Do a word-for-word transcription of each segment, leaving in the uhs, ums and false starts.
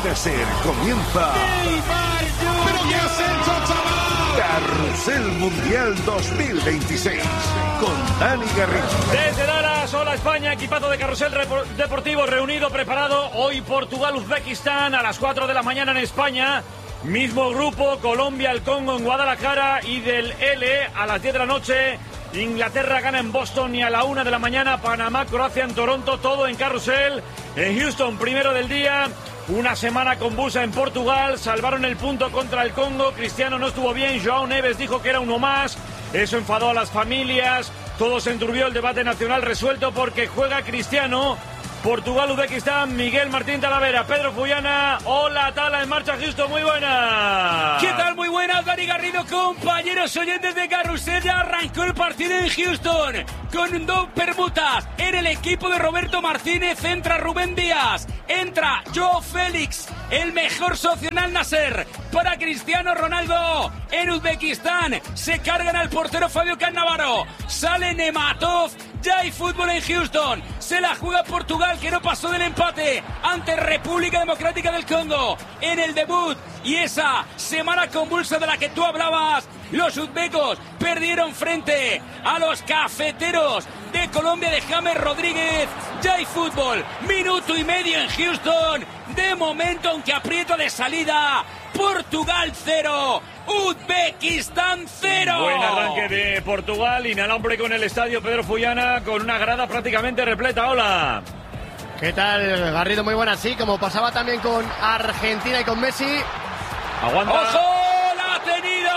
puede ser. Comienza... ¿Pero qué has hecho, chaval? Carrusel Mundial dos mil veintiséis con Dani Garrido. Desde Dallas, hola España, equipazo de Carrusel Deportivo reunido, preparado. Hoy Portugal-Uzbekistán a las cuatro de la mañana en España. Mismo grupo, Colombia, el Congo en Guadalajara y del L a las diez de la noche. Inglaterra gana en Boston y a la una de la mañana Panamá, Croacia en Toronto, todo en Carrusel. En Houston, primero del día, una semana convulsa en Portugal, salvaron el punto contra el Congo, Cristiano no estuvo bien, João Neves dijo que era uno más, eso enfadó a las familias, todo se enturbió, el debate nacional resuelto porque juega Cristiano. Portugal, Uzbekistán, Miguel Martín Talavera, Pedro Fuyana, hola Tala en marcha Houston, muy buena. ¿Qué tal? Muy buenas, Dani Garrido, compañeros oyentes de Carrusel, ya arrancó el partido en Houston, con dos permutas, en el equipo de Roberto Martínez, entra Rubén Díaz, entra João Félix, el mejor socio en Al Nassr, para Cristiano Ronaldo, en Uzbekistán, se cargan al portero Fabio Cannavaro, sale Nematov, ya hay fútbol en Houston, se la juega Portugal que no pasó del empate ante República Democrática del Congo en el debut y esa semana convulsa de la que tú hablabas. Los uzbecos perdieron frente a los cafeteros de Colombia de James Rodríguez. Ya hay fútbol, minuto y medio en Houston. De momento, aunque aprieta de salida, Portugal cero, Uzbekistán cero. Buen arranque de Portugal, inalámbrico con el estadio Pedro Fuyana, con una grada prácticamente repleta. Hola. ¿Qué tal, Garrido? Muy buena, sí, como pasaba también con Argentina y con Messi. Aguanta. ¡Ojo! ¡La ha tenido!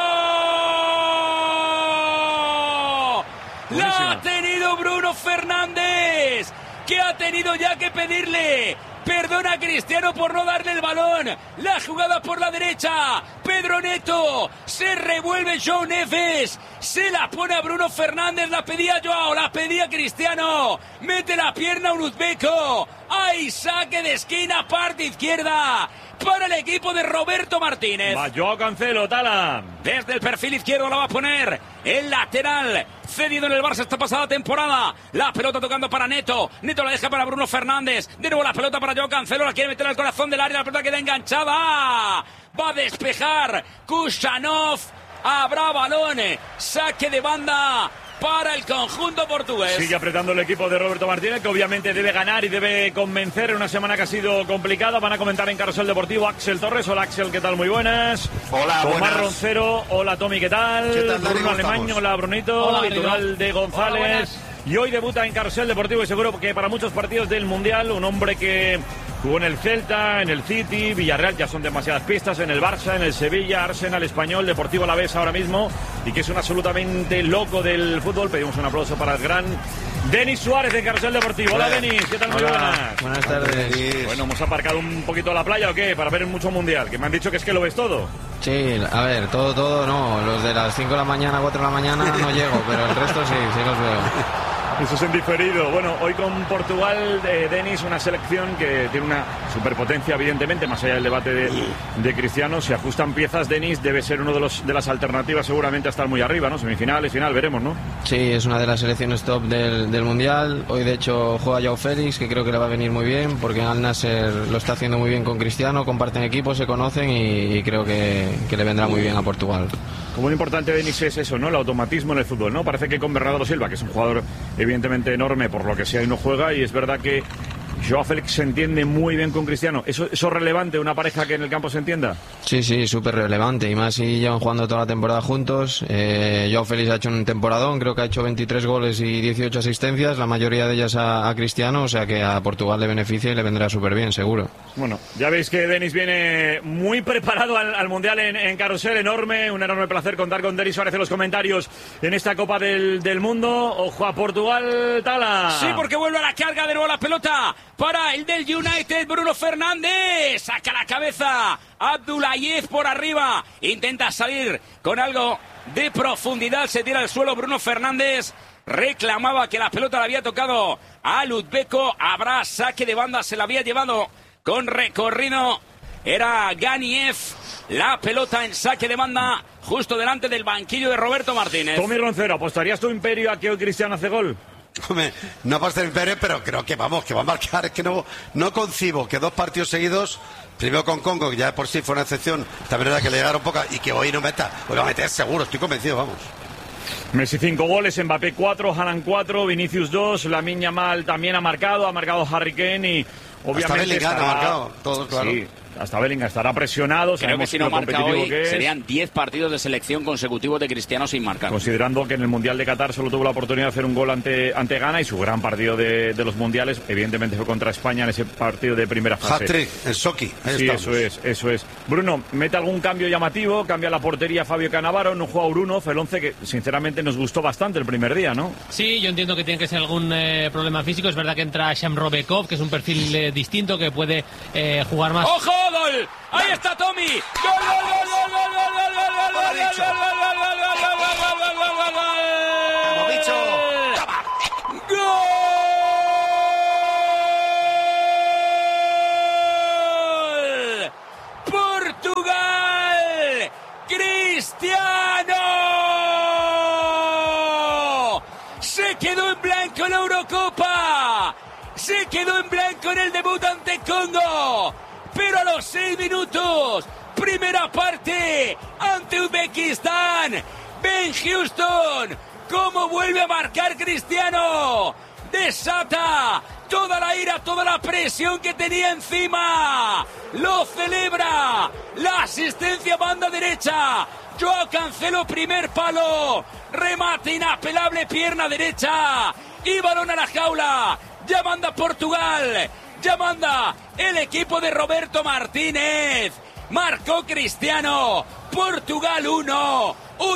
¡La ha tenido Bruno Fernández! ¿Qué ha tenido ya que pedirle? Perdona a Cristiano por no darle el balón. La jugada por la derecha. Pedro Neto. Se revuelve João Neves. Se la pone a Bruno Fernández. La pedía Joao. La pedía Cristiano. Mete la pierna a un uzbeco. ¡Ay! Saque de esquina, parte izquierda. Para el equipo de Roberto Martínez. Va Joao Cancelo, Tala. Desde el perfil izquierdo la va a poner el lateral cedido en el Barça esta pasada temporada. La pelota tocando para Neto. Neto la deja para Bruno Fernández. De nuevo la pelota para Joao Cancelo. La quiere meter al corazón del área. La pelota queda enganchada. Va a despejar Kušanov. Habrá balón. Saque de banda para el conjunto portugués. Sigue apretando el equipo de Roberto Martínez, que obviamente debe ganar y debe convencer en una semana que ha sido complicada. Van a comentar en Carrusel Deportivo Axel Torres. Hola Axel, ¿qué tal? Muy buenas. Hola, Tomás buenas. Roncero, hola Tommy, ¿qué tal? ¿Qué tal, Dani? Bruno Alemán, hola Brunito. Hola, Litoral de González. Hola, y hoy debuta en Carrusel Deportivo y seguro que para muchos partidos del Mundial, un hombre que jugó en el Celta, en el City, Villarreal, ya son demasiadas pistas, en el Barça, en el Sevilla, Arsenal, Español, Deportivo Alavés ahora mismo, y que es un absolutamente loco del fútbol. Pedimos un aplauso para el gran Denis Suárez de Carrusel Deportivo. Hola, Hola Denis, ¿qué tal? Muy buenas. Buenas tardes. Bueno, ¿hemos aparcado un poquito a la playa o qué? Para ver mucho Mundial, que me han dicho que es que lo ves todo. Sí, a ver, todo, todo no. Los de las cinco de la mañana, cuatro de la mañana no llego, pero el resto sí, sí los veo. Eso es en diferido. Bueno, hoy con Portugal, eh, Denis, una selección que tiene una superpotencia, evidentemente, más allá del debate de, de Cristiano. Si ajustan piezas, Denis debe ser uno de los de las alternativas seguramente a estar muy arriba, ¿no? Semifinales, final, veremos, ¿no? Sí, es una de las selecciones top del, del Mundial. Hoy, de hecho, juega João Félix, que creo que le va a venir muy bien, porque Al Nassr lo está haciendo muy bien con Cristiano, comparten equipos, se conocen y, y creo que, que le vendrá muy bien a Portugal. Como lo importante, Denis, es eso, ¿no? El automatismo en el fútbol, ¿no? Parece que con Bernardo Silva, que es un jugador evidentemente enorme por lo que sea y no juega, y es verdad que João Félix se entiende muy bien con Cristiano. ¿Eso, eso es relevante, una pareja que en el campo se entienda? Sí, sí, súper relevante, y más si llevan jugando toda la temporada juntos. eh, João Félix ha hecho un temporadón, creo que ha hecho veintitrés goles y dieciocho asistencias, la mayoría de ellas a, a Cristiano, o sea que a Portugal le beneficia y le vendrá súper bien, seguro. Bueno, ya veis que Denis viene muy preparado al, al Mundial en, en Carrusel, enorme, un enorme placer contar con Denis Suárez en los comentarios en esta Copa del, del Mundo. Ojo a Portugal, Tala. Sí, porque vuelve a la carga de nuevo la pelota para el del United, Bruno Fernández, saca la cabeza, Abdulayev por arriba, intenta salir con algo de profundidad, se tira al suelo Bruno Fernández, reclamaba que la pelota le había tocado al uzbeco, habrá saque de banda, se la había llevado con recorrido, era Ganiev, la pelota en saque de banda, justo delante del banquillo de Roberto Martínez. Tommy Roncero, ¿apostarías tu imperio a que hoy Cristiano hace gol? Hombre, no por ser Pérez, pero creo que vamos, que va a marcar. Es que no, no concibo que dos partidos seguidos, primero con Congo, que ya de por sí fue una excepción, también era que le llegaron pocas, y que hoy no meta. Hoy va a meter seguro, estoy convencido, vamos. Messi cinco goles, Mbappé cuatro, Haaland cuatro, Vinicius dos, Lamine Yamal también ha marcado, ha marcado Harry Kane y obviamente hasta Bellingham estará... ha marcado, todos, claro. Sí, hasta Bellingham estará presionado. Creo que si no marca hoy serían diez partidos de selección consecutivos de Cristiano sin marcar. Considerando que en el Mundial de Qatar solo tuvo la oportunidad de hacer un gol ante, ante Ghana y su gran partido de, de los mundiales, evidentemente fue contra España en ese partido de primera fase. Hat-trick, el Soki. Sí, estamos. eso es, eso es. Bruno, ¿mete algún cambio llamativo? Cambia la portería Fabio Cannavaro, no juega Bruno, el once que sinceramente nos gustó bastante el primer día, ¿no? Sí, yo entiendo que tiene que ser algún eh, problema físico. Es verdad que entra Shamrobekov, que es un perfil eh, distinto, que puede eh, jugar más. ¡Ojo, gol! ¡Ahí está Tommy! ¡Gol, gol, gol, gol, gol, gol, gol, gol, gol, gol, gol, gol, gol, gol, gol, Portugal, Cristiano se quedó en blanco en la Eurocopa, se quedó en blanco en el debut ante Congo. Pero a los seis minutos, primera parte, ante Uzbekistán, Ben Houston, cómo vuelve a marcar Cristiano, desata toda la ira, toda la presión que tenía encima, lo celebra, la asistencia banda derecha, Joao Cancelo primer palo, remate inapelable pierna derecha, y balón a la jaula, ya manda Portugal. Ya manda el equipo de Roberto Martínez. Marcó Cristiano. Portugal uno.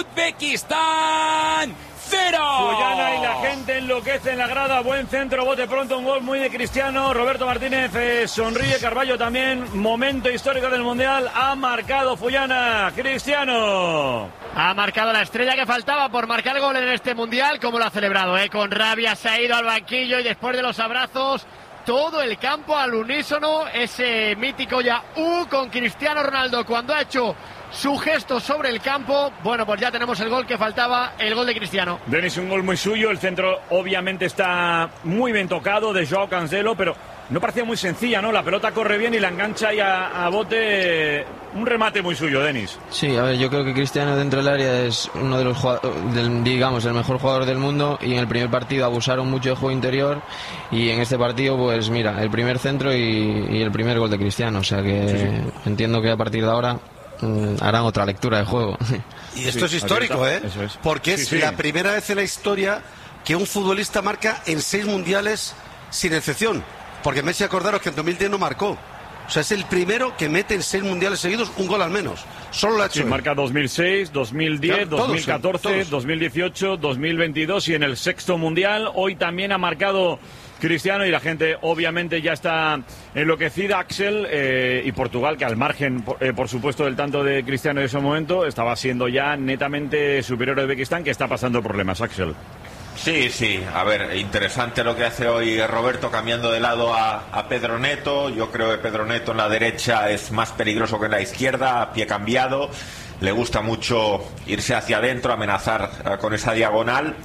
Uzbekistán cero. Fuyana y la gente enloquece en la grada. Buen centro, bote pronto, un gol muy de Cristiano. Roberto Martínez eh, sonríe. Carballo también. Momento histórico del Mundial. Ha marcado Fuyana. Cristiano. Ha marcado la estrella que faltaba por marcar gol en este Mundial. Como lo ha celebrado, ¿eh? Con rabia se ha ido al banquillo y después de los abrazos... todo el campo al unísono, ese mítico ya U con Cristiano Ronaldo cuando ha hecho su gesto sobre el campo. Bueno, pues ya tenemos el gol que faltaba, el gol de Cristiano. Denis, un gol muy suyo, el centro obviamente está muy bien tocado de Joao Cancelo, pero no parecía muy sencilla, ¿no? La pelota corre bien y la engancha ahí a, a bote. Un remate muy suyo, Denis. Sí, a ver, yo creo que Cristiano dentro del área es uno de los jugadores, digamos, el mejor jugador del mundo, y en el primer partido abusaron mucho de juego interior y en este partido, pues mira, el primer centro y, y el primer gol de Cristiano, o sea que sí, sí. Entiendo que a partir de ahora mmm, harán otra lectura de juego. Y esto sí, es histórico, ¿eh? Es. Porque es sí, sí. la primera vez en la historia que un futbolista marca en seis mundiales sin excepción. Porque Messi, acordaros que en dos mil diez no marcó. O sea, es el primero que mete en seis mundiales seguidos un gol al menos. Solo lo ha hecho. Sí, marca dos mil seis, dos mil diez, claro, dos mil catorce, todos, todos. dos mil dieciocho, dos mil veintidós y en el sexto mundial. Hoy también ha marcado Cristiano y la gente obviamente ya está enloquecida. Axel eh, y Portugal, que al margen, eh, por supuesto, del tanto de Cristiano en ese momento, estaba siendo ya netamente superior a Uzbekistán, que está pasando problemas, Axel. Sí, sí, a ver, interesante lo que hace hoy Roberto cambiando de lado a, a Pedro Neto. Yo creo que Pedro Neto en la derecha es más peligroso que en la izquierda, a pie cambiado. Le gusta mucho irse hacia adentro, amenazar uh, con esa diagonal.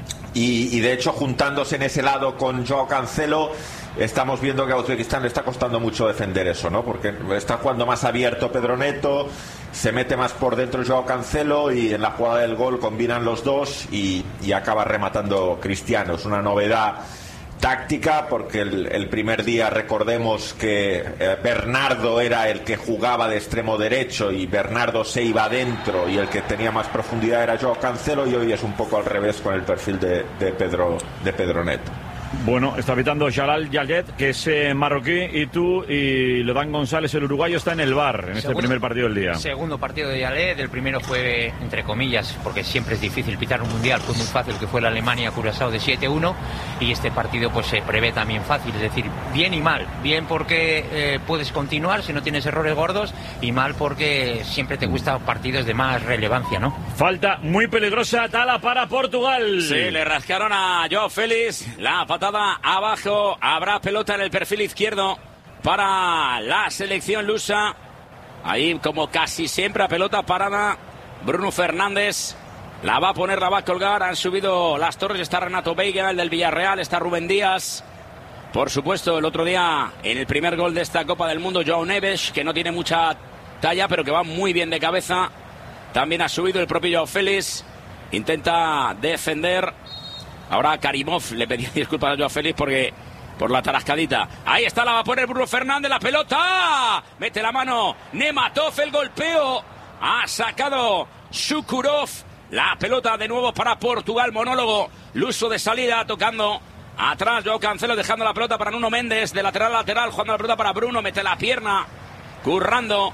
Y, y de hecho, juntándose en ese lado con Joao Cancelo, estamos viendo que a Uzbekistán le está costando mucho defender eso, ¿no? Porque está jugando más abierto Pedro Neto, se mete más por dentro Joao Cancelo y en la jugada del gol combinan los dos y, y acaba rematando Cristiano. Es una novedad táctica porque el, el primer día recordemos que eh, Bernardo era el que jugaba de extremo derecho y Bernardo se iba adentro y el que tenía más profundidad era Joao Cancelo, y hoy es un poco al revés con el perfil de, de, Pedro, de Pedro Neto. Bueno, está pitando Jalal Yayet, que es eh, marroquí, y tú y Lodán González, el uruguayo, está en el V A R en este segundo, primer partido del día. Segundo partido de Yayet, el primero fue, entre comillas, porque siempre es difícil pitar un mundial, fue muy fácil, que fue la Alemania-Curazao de siete uno, y este partido pues se prevé también fácil, es decir, bien y mal. Bien porque eh, puedes continuar si no tienes errores gordos, y mal porque siempre te gustan partidos de más relevancia, ¿no? Falta muy peligrosa, Tala para Portugal. Sí, le rascaron a Joao Félix, la patada abajo, habrá pelota en el perfil izquierdo para la selección lusa. Ahí, como casi siempre, a pelota parada, Bruno Fernández La va a poner, la va a colgar. Han subido las torres. Está Renato Veiga, el del Villarreal. Está Rubén Díaz. Por supuesto, el otro día, en el primer gol de esta Copa del Mundo, Joao Neves, que no tiene mucha talla, pero que va muy bien de cabeza. También ha subido el propio Joao Félix. Intenta defender. Ahora Karimov le pedía disculpas a Joao Félix porque por la tarascadita. Ahí está, la va a poner Bruno Fernández, la pelota. Mete la mano Nematov, el golpeo. Ha sacado Shukurov. La pelota de nuevo para Portugal. Monólogo. Luso de salida tocando. Atrás Joao Cancelo dejando la pelota para Nuno Méndez. De lateral a lateral jugando la pelota para Bruno. Mete la pierna. Currando.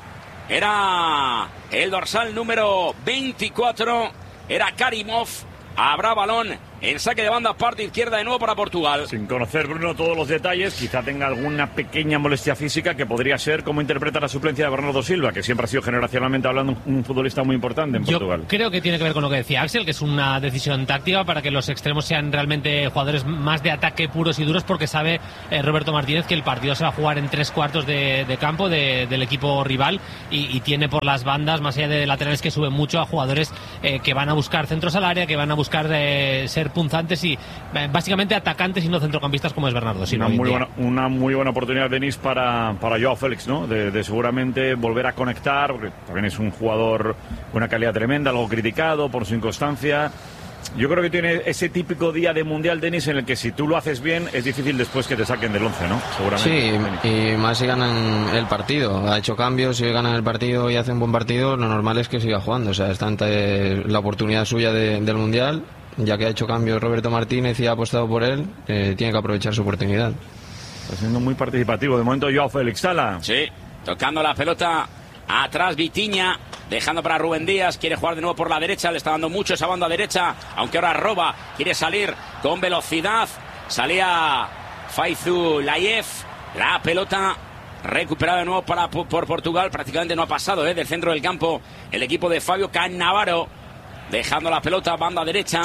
Era el dorsal número veinticuatro. Era Karimov. Habrá balón en saque de banda, parte izquierda de nuevo para Portugal. Sin conocer, Bruno, todos los detalles, quizá tenga alguna pequeña molestia física que podría ser cómo interpreta la suplencia de Bernardo Silva, que siempre ha sido generacionalmente hablando un futbolista muy importante en Yo Portugal. Creo que tiene que ver con lo que decía Axel, que es una decisión táctica para que los extremos sean realmente jugadores más de ataque puros y duros, porque sabe eh, Roberto Martínez que el partido se va a jugar en tres cuartos de, de campo de, del equipo rival y, y tiene por las bandas, más allá de laterales que suben mucho, a jugadores eh, que van a buscar centros al área, que van a buscar eh, ser punzantes y eh, básicamente atacantes y no centrocampistas, como es Bernardo Silva. Una muy buena, una muy buena oportunidad, Denis, para, para Joao Félix, ¿no? De, de seguramente volver a conectar, porque también es un jugador con una calidad tremenda, algo criticado por su inconstancia. Yo creo que tiene ese típico día de Mundial, Denis, en el que si tú lo haces bien es difícil después que te saquen del once, ¿no? Seguramente. Sí, y más si ganan el partido. Ha hecho cambios, si ganan el partido y hacen un buen partido, lo normal es que siga jugando. O sea, está ante la oportunidad suya de, del Mundial, ya que ha hecho cambios Roberto Martínez y ha apostado por él, eh, tiene que aprovechar su oportunidad. Está siendo muy participativo. De momento Joao Félix, Sala. Sí, tocando la pelota atrás Vitinha, dejando para Rubén Díaz, quiere jugar de nuevo por la derecha, le está dando mucho esa banda derecha, aunque ahora roba, quiere salir con velocidad, salía Faizu Layev, la pelota recuperada de nuevo para, por Portugal, prácticamente no ha pasado eh, del centro del campo el equipo de Fabio Cannavaro, dejando la pelota, banda derecha,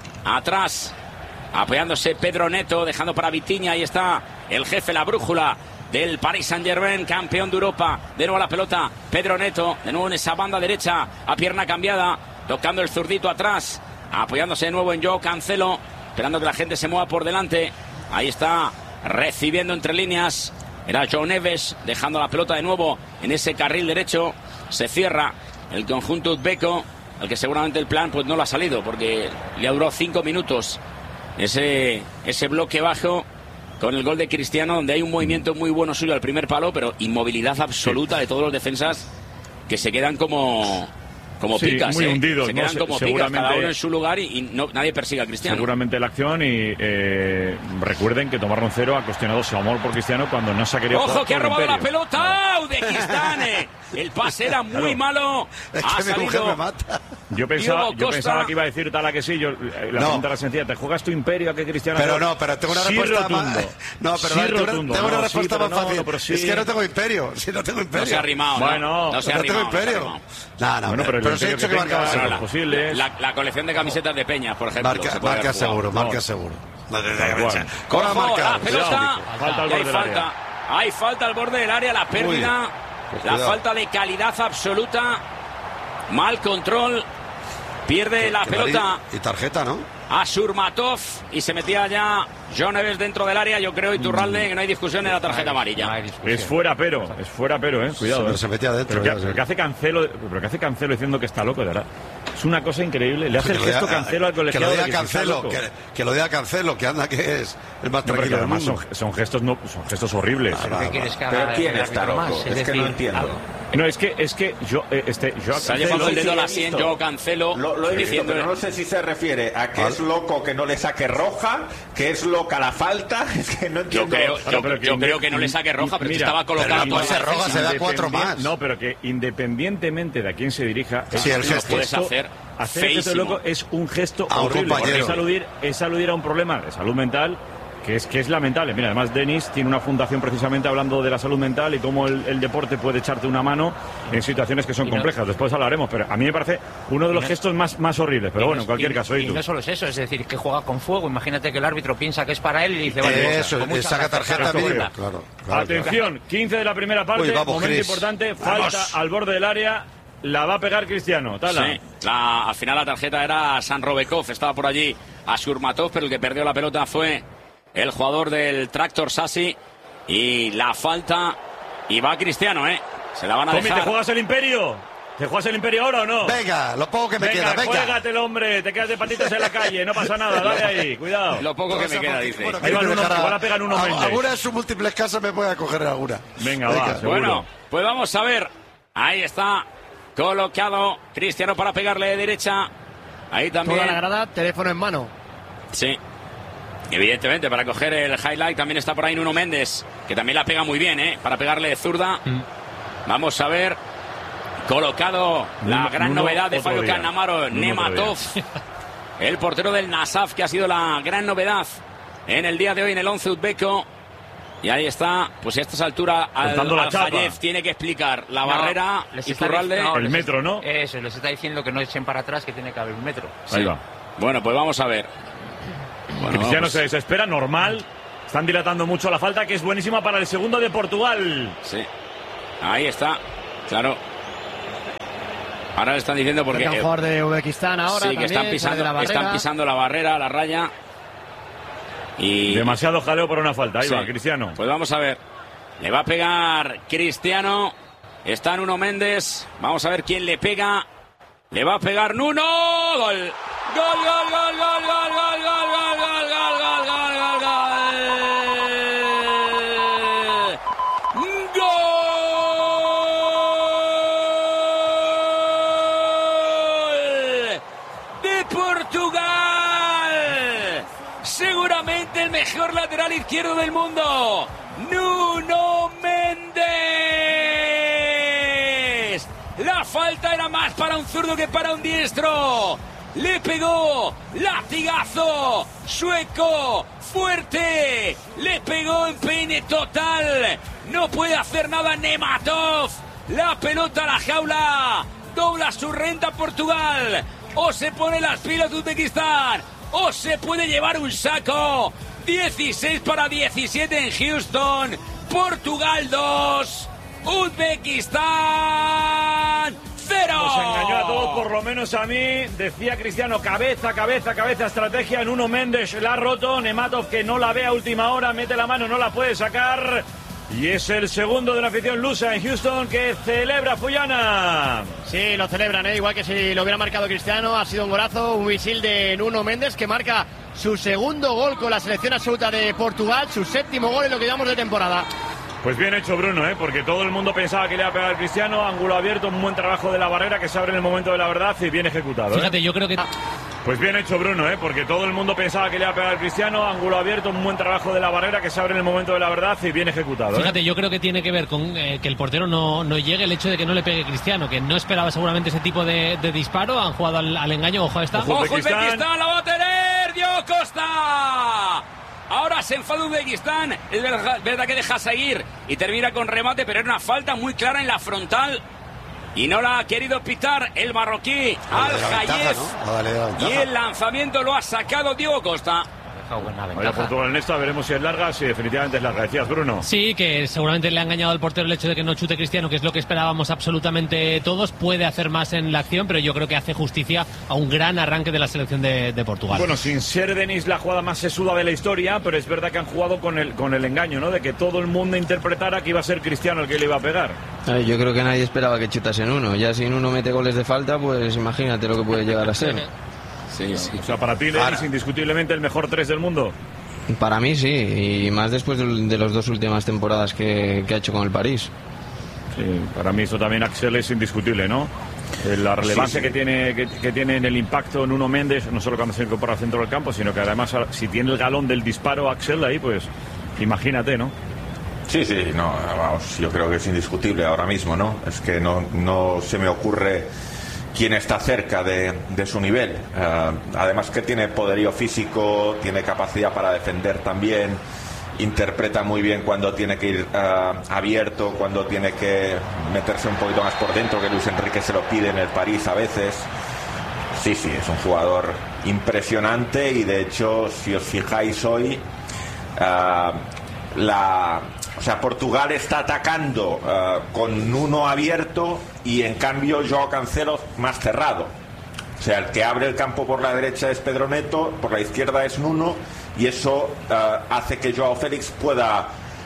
atrás, apoyándose Pedro Neto, dejando para Vitinha, ahí está el jefe, la brújula del Paris Saint-Germain, campeón de Europa. De nuevo la pelota, Pedro Neto, de nuevo en esa banda derecha, a pierna cambiada, tocando el zurdito atrás, apoyándose de nuevo en Joao Cancelo, esperando que la gente se mueva por delante. Ahí está, recibiendo entre líneas, era Joao Neves, dejando la pelota de nuevo en ese carril derecho. Se cierra el conjunto uzbeco, al que seguramente el plan pues no lo ha salido, porque le ha durado cinco minutos ese, ese bloque bajo, con el gol de Cristiano, donde hay un movimiento muy bueno suyo al primer palo, pero inmovilidad absoluta de todos los defensas que se quedan como, como sí, picas. Muy ¿eh? hundidos, se quedan ¿no? como seguramente, picas, cada uno en su lugar y, y no, nadie persigue a Cristiano. Seguramente la acción y eh, recuerden que Tomás Roncero ha cuestionado su amor por Cristiano cuando no se ha querido. ¡Ojo, que ha robado Imperio. la pelota! Uzbekistán, eh. El pase era muy claro. malo. Es ha que mi mujer salido me mata. Yo pensaba, yo Costa. pensaba que iba a decir Tala que sí. Yo, la No. pregunta era sencilla. ¿Te juegas tu Imperio a que Cristiano? Pero no, pero tengo una sí respuesta rotundo. más. No, pero sí tengo, una, rotundo. tengo una No, respuesta sí, más pero no, fácil. no, pero sí. Es que no tengo Imperio. Si no tengo Imperio. No se ha arrimado. Bueno, no, no se ha no tengo arrimado. No, se ha Imperio. arrimado. No, no, Bueno, pero el pero sí he Imperio dicho que que marcaba tenga seguro. los posibles. La, la colección de camisetas de Peñas, por ejemplo. Marca, se puede marca haber jugado. seguro, No. marca seguro. No, de- de- Da igual. Corre a Ojo, marcar. la pelota. Falta al Y hay borde del área. falta. Hay falta al borde del área, la pérdida, pues la cuidado. falta de calidad absoluta. Mal control. Pierde la pelota Y tarjeta, ¿no? a Surmatov y se metía ya Joao Neves dentro del área. Yo creo, Iturralde, que no hay discusión en la tarjeta amarilla. Es fuera, pero. Es fuera, pero, eh. Cuidado. Se- eh. se metía adentro, Pero que, ya, sí. pero que hace Cancelo, pero que hace Cancelo diciendo que está loco, de verdad. Es una cosa increíble. Le hace el Que lo gesto diga- Cancelo al Que lo colegiado. diga de que si está Cancelo, loco. que, que lo diga Cancelo, que anda que es el más No, pero que tranquilo del además mundo. son, son gestos no, son gestos horribles. Ah, ¿Qué quieres que Pero haga ¿quién el está árbitro loco? más? Es que decir, no entiendo. algo. No, es que, es que yo, eh, este, yo Se ha llevado el dedo a la Sí, he sien visto. Joao Cancelo. Lo, lo he visto, diciendo, pero no sé si se refiere a que ¿Al? es loco que no le saque roja, que es loca la falta. Es que no Yo entiendo. creo, Claro, yo, pero que yo inde- creo que no le saque roja, pero mira, estaba colocado pero toda no se la roja, defensa. se da cuatro Independien- más. No, pero que independientemente de a quién se dirija, Sí, el es- gesto. Puedes hacer hacer el gesto de feísimo. loco es un gesto A un horrible. compañero. Es aludir, es aludir a un problema de salud mental que es que es lamentable. Mira, además Denis tiene una fundación precisamente hablando de la salud mental y cómo el, el deporte puede echarte una mano en situaciones que son Y no- complejas. Después hablaremos, pero a mí me parece uno de los Y no- gestos más, más horribles. Pero Y bueno, no- en cualquier y- caso, ¿y y tú? no solo es eso, es decir, que juega con fuego. Imagínate que el árbitro piensa que es para él y dice, vale, Eso, con mucha saca gracia, tarjeta claro, mínima. claro. Claro, claro, Atención, quince de la primera parte, Uy, vamos, momento Chris. importante, Vamos. falta al borde del área. la va a pegar Cristiano. Tala. Sí, la, al final la tarjeta era San Robekov, estaba por allí Ashurmatov, pero el que perdió la pelota fue el jugador del Tractor Sassi. Y la falta, y va Cristiano, ¿eh? Se la van a Tommy, dejar. ¿te juegas el Imperio? ¿Te juegas el Imperio ahora o no? Venga, lo poco que me venga, queda, venga. Juégatelo, hombre, te quedas de patitas en la calle, no pasa nada, dale ahí, cuidado. Lo poco que me queda, dice. Bueno, ahí van uno, dejará, igual la pegan unos Mendes. Alguna de sus múltiples casas me puede coger alguna. Venga, venga, va, seguro. Bueno, pues vamos a ver. Ahí está colocado Cristiano para pegarle de derecha. Ahí también. Toda la grada, teléfono en mano. Sí. Evidentemente, para coger el highlight también está por ahí Nuno Méndez, que también la pega muy bien, ¿eh? Para pegarle de zurda. Mm. Vamos a ver. Colocado la Nuno, gran Nuno, novedad de Fabio día. Cannavaro, Nuno Nematov, el portero del Nasaf, que ha sido la gran novedad en el día de hoy en el once uzbeco. Y ahí está, pues a estas alturas al, al Jayev tiene que explicar la no, barrera y Zurralde. No, el metro, ¿no? Eso, les está diciendo que no echen para atrás, que tiene que haber un metro. Ahí sí. va. Bueno, pues vamos a ver. Bueno, Cristiano vamos. se desespera, normal. Están dilatando mucho la falta, que es buenísima para el segundo de Portugal. Sí. Ahí está, claro. Ahora le están diciendo porque... Un jugador de Uzbekistán ahora. Sí, que también, están pisando, están pisando la barrera, la raya. Y... demasiado jaleo por una falta. Ahí sí. va, Cristiano. Pues vamos a ver. Le va a pegar Cristiano. Está Nuno Méndez. Vamos a ver quién le pega. Le va a pegar Nuno. Gol. Gol, gol, gol, gol, gol, gol, gol, gol, gol, gol, gol, gol, gol. Seguramente el mejor lateral izquierdo del mundo, Nuno Méndez. La falta era más para un zurdo que para un diestro. Le pegó, latigazo, sueco, fuerte. Le pegó en peine total. No puede hacer nada Nematov. La pelota a la jaula. Dobla su renta Portugal. O se pone las pilas de Uzbekistán, o se puede llevar un saco. dieciséis para diecisiete en Houston. Portugal dos, Uzbekistán cero. Nos engañó a todos, por lo menos a mí. Decía Cristiano, cabeza, cabeza, cabeza, estrategia. Nuno Méndez la ha roto. Nematov, que no la ve a última hora, mete la mano, no la puede sacar. Y es el segundo de una afición lusa en Houston que celebra Fuyana. Sí, lo celebran, ¿eh? Igual que si lo hubiera marcado Cristiano. Ha sido un golazo, un misil de Nuno Méndez, que marca su segundo gol con la selección absoluta de Portugal, su séptimo gol en lo que llevamos de temporada. Pues bien hecho Bruno, ¿eh? Porque todo el mundo pensaba que le iba a pegar a Cristiano. Ángulo abierto, un buen trabajo de la barrera que se abre en el momento de la verdad y bien ejecutado, ¿eh? Fíjate, yo creo que... Pues bien hecho Bruno, ¿eh? Porque todo el mundo pensaba que le iba a pegar a Cristiano. Ángulo abierto, un buen trabajo de la barrera que se abre en el momento de la verdad y bien ejecutado, ¿eh? Fíjate, yo creo que tiene que ver con eh, que el portero no, no llegue, el hecho de que no le pegue Cristiano, que no esperaba seguramente ese tipo de, de disparo. Han jugado al, al engaño. Ojo, esta. ¡Ojo, Uzbekistán! ¡La va a tener Diogo Costa! Ahora se enfada Uzbekistán. Es verdad que deja seguir y termina con remate, pero era una falta muy clara en la frontal. Y no la ha querido pitar el marroquí Al Jayev. ¿No? Y el lanzamiento lo ha sacado Diogo Costa. Vaya Portugal en esta, veremos si es larga. Sí, definitivamente es larga, decías Bruno. Sí, que seguramente le ha engañado al portero el hecho de que no chute Cristiano, que es lo que esperábamos absolutamente todos. Puede hacer más en la acción, pero yo creo que hace justicia a un gran arranque de la selección de, de Portugal. Bueno, sin ser Denis la jugada más sesuda de la historia, pero es verdad que han jugado con el, con el engaño, ¿no? De que todo el mundo interpretara que iba a ser Cristiano el que le iba a pegar. Ay, yo creo que nadie esperaba que chutasen uno. Ya si uno mete goles de falta, pues imagínate lo que puede llegar a ser. Sí, sí. O sea, para ti, Denis, indiscutiblemente el mejor tres del mundo. Para mí sí, y más después de, de las dos últimas temporadas que, que ha hecho con el París. Sí, para mí eso también, Axel, es indiscutible, ¿no? La relevancia sí, sí. Que, tiene, que, que tiene en el impacto Nuno Méndez, no solo cuando se incorpora al centro del campo, sino que además si tiene el galón del disparo Axel ahí, pues imagínate, ¿no? Sí, sí, no, vamos, yo creo que es indiscutible ahora mismo, ¿no? Es que no, no se me ocurre quién está cerca de, de su nivel. Uh, además que tiene poderío físico, tiene capacidad para defender también, interpreta muy bien cuando tiene que ir uh, abierto, cuando tiene que meterse un poquito más por dentro, que Luis Enrique se lo pide en el París a veces. Sí, sí, es un jugador impresionante y de hecho, si os fijáis hoy, uh, la... O sea, Portugal está atacando uh, con Nuno abierto y en cambio Joao Cancelo más cerrado. O sea, el que abre el campo por la derecha es Pedro Neto, por la izquierda es Nuno, y eso uh, hace que Joao Félix pueda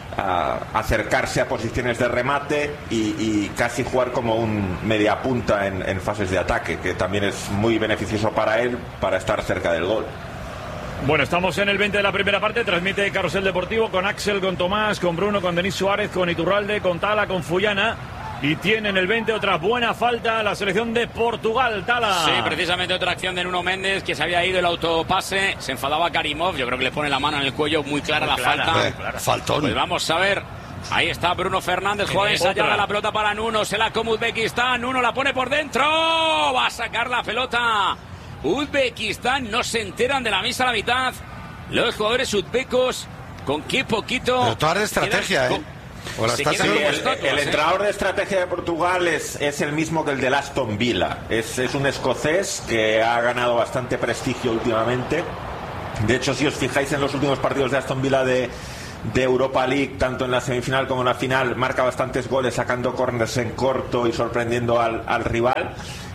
uh, acercarse a posiciones de remate y, y casi jugar como un mediapunta en, en fases de ataque, que también es muy beneficioso para él para estar cerca del gol. Bueno, estamos en el veinte de la primera parte, transmite Carrusel Deportivo con Axel, con Tomás, con Bruno, con Denis Suárez, con Iturralde, con Tala, con Fullana. Y tiene en el veinte otra buena falta la selección de Portugal, Tala. Sí, precisamente otra acción de Nuno Méndez, que se había ido el autopase, se enfadaba Karimov, yo creo que le pone la mano en el cuello, muy clara muy la clara, falta. Eh, clara. Faltón. Pues vamos a ver, ahí está Bruno Fernández, juega ensayada la pelota para Nuno, se la come Uzbekistán, Nuno la pone por dentro, va a sacar la pelota. Uzbekistán, no se enteran de la misa a la mitad. Los jugadores uzbecos, con qué poquito. Pero toda de estrategia, ¿eh? Sí, el, el, el entrenador de estrategia de Portugal es, es el mismo que el del Aston Villa. Es, es un escocés que ha ganado bastante prestigio últimamente. De hecho, si os fijáis en los últimos partidos de Aston Villa de, de Europa League, tanto en la semifinal como en la final, marca bastantes goles sacando córners en corto y sorprendiendo al, al rival.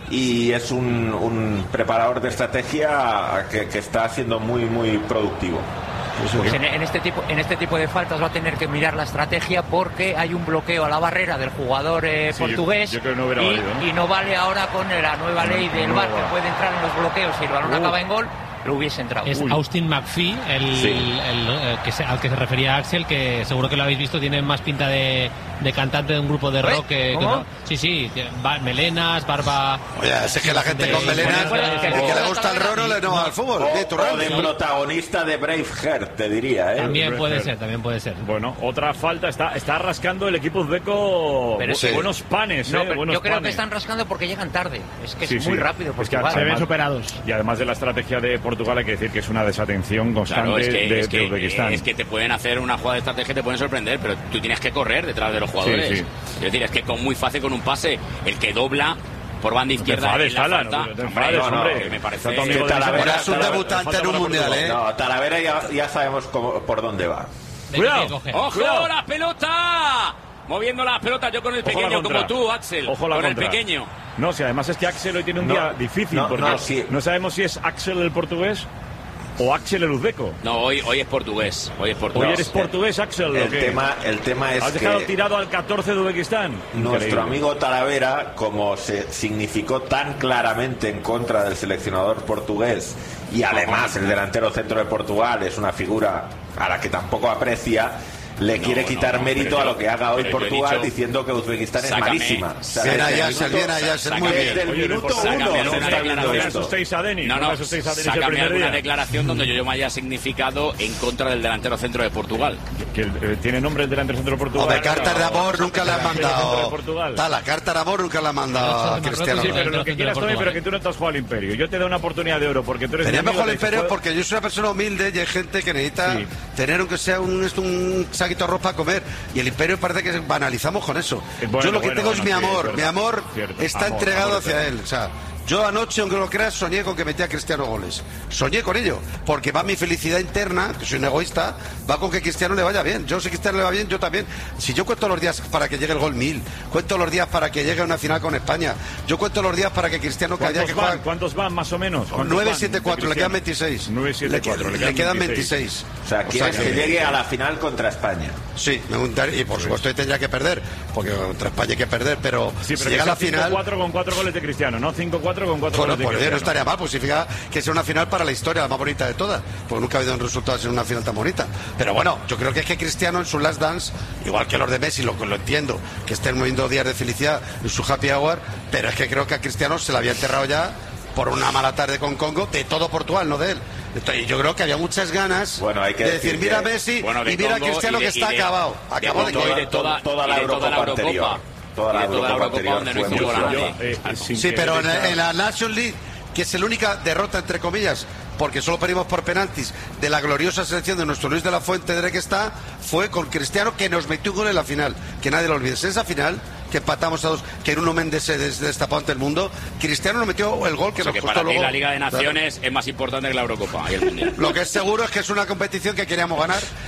Y es un, un preparador de estrategia que, que está siendo muy muy productivo. Pues en, en este tipo en este tipo de faltas va a tener que mirar la estrategia, porque hay un bloqueo a la barrera del jugador eh, sí, portugués yo, yo no y, valido, ¿no? y no vale ahora con la nueva ley del V A R, que puede entrar en los bloqueos y el balón uh. acaba en gol, lo hubiese entrado. Es Uy. Austin McPhee, el, sí. el, el que se, al que se refería Axel, que seguro que lo habéis visto, tiene más pinta de, de cantante de un grupo de rock que, que no. Sí, sí, bar, melenas, barba. Oye, es que la gente de, con melenas, el que le gusta el roro le no al fútbol. O, o de protagonista de Braveheart, te diría, ¿eh? También puede ser, también puede ser. Bueno, otra falta, está, está rascando el equipo uzbeco bu sí. buenos panes, no, ¿eh? Buenos yo creo panes. que están rascando porque llegan tarde. Es que sí, es muy sí. rápido. Es que se ven superados. Y además de la estrategia de Portugal, hay que decir que es una desatención constante claro, es que, de, es que, de Uzbekistán. Es que te pueden hacer una jugada de estrategia, te pueden sorprender, pero tú tienes que correr detrás de los jugadores. Sí, sí. Es decir, es que con muy fácil con un pase, el que dobla por banda izquierda enfades, en la Tala, falta, no, te enfades, hombre, no, hombre, no, me parece que Talavera, Talavera es un debutante en un mundial, ¿eh? No, Talavera ya, ya sabemos cómo, por dónde va. Cuidado, ¡ojo, cuidado. la pelota! Moviendo la pelota, yo con el pequeño como tú, Axel. Ojo la con contra. el pequeño. No, si además es que Axel hoy tiene un no, día difícil, no, porque no, sí. no sabemos si es Axel el portugués o Axel el uzbeco. No, hoy, hoy es portugués. Hoy es portugués. Hoy eres portugués, Axel. El, tema, el tema es ¿Has dejado que tirado al catorce de Uzbekistán? Nuestro Increíble. amigo Talavera, como se significó tan claramente en contra del seleccionador portugués, y además el delantero centro de Portugal es una figura a la que tampoco aprecia, le quiere no, quitar no, no, mérito yo, a lo que haga hoy Portugal, dicho, diciendo que Uzbekistán sácame, es malísima. O sea, bien desde allá, el minuto, bien allá, sácame, muy bien. desde el Oye, minuto sácame uno alguna se está viendo No me esto. asustéis a Denis. No, no, no me asustéis a Denis el sácame primer alguna día. declaración donde yo, yo me haya significado en contra del delantero centro de Portugal. Que eh, tiene nombre el delantero centro de Portugal. Hombre, cartas de amor nunca le han Delantero centro de mandado. Portugal. Ta, la carta de amor nunca la han mandado a Cristiano. Sí, pero lo que quieras, Tony, pero que tú no te has jugado al Imperio. Yo te doy una oportunidad de oro porque tú eres Tenía mi amigo, mejor el te Imperio puedo- porque yo soy una persona humilde y hay gente que necesita Sí. tener aunque sea un, un saquito de arroz para comer. Y el Imperio parece que banalizamos con eso. Eh, bueno, yo lo que bueno, tengo bueno, es mi sí, amor. es mi verdad. amor Cierto. está Amor, entregado amor, hacia verdad. él. O sea, yo anoche, aunque lo creas, soñé con que metía a Cristiano goles. Soñé con ello, porque va mi felicidad interna, que soy un egoísta, va con que Cristiano le vaya bien. Yo si Cristiano le va bien, yo también. Si yo cuento los días para que llegue el gol mil, cuento los días para que llegue a una final con España, yo cuento los días para que Cristiano que haya ¿Cuántos que van? juega... ¿Cuántos van más o menos? ¿Cuántos nueve van siete cuatro, de le quedan Cristiano? veintiséis. nueve siete cuatro, le, le quedan veintiséis. O sea, quieres O sea, que llegue a la final contra España. Sí, me gustaría, y por supuesto tendría que perder, porque contra España hay que perder, pero Sí, pero si que llega a la sea final... cinco cuatro con cuatro goles de Cristiano, no cinco cuatro con cuatro Bueno, goles de pues no Cristiano. estaría mal, pues significa que sea una final para la historia, la más bonita de todas, porque nunca ha habido un resultado en una final tan bonita. Pero bueno, yo creo que es que Cristiano en su last dance, igual que los de Messi, lo, lo entiendo, que estén viviendo días de felicidad en su happy hour, pero es que creo que a Cristiano se le había enterrado ya por una mala tarde con Congo de todo Portugal, no de él. Entonces, yo creo que había muchas ganas Bueno, hay que de decir, decir mira a que- Messi Bueno, de y mira a Congo Cristiano y de- que está y de- acabado. de Acabado de Congo y que de toda, toda la y de toda la Eurocopa Eurocopa. anterior. Toda la Y de toda la Eurocopa Eurocopa donde no anterior hizo fue gol a muy nadie. Eh, eh, sin Sí, que pero en, deja- en la National League, que es la única derrota, entre comillas, porque solo perdimos por penaltis, de la gloriosa selección de nuestro Luis de la Fuente de que está, fue con Cristiano, que nos metió un gol en la final, que nadie lo olvide. Esa final, que empatamos a dos, que Nuno Méndez se des- destapó ante el mundo, Cristiano nos metió el gol que O sea, nos que costó para ti luego... la Liga de Naciones es más importante que la Eurocopa y el Mundial. Lo que es seguro es que es una competición que queríamos ganar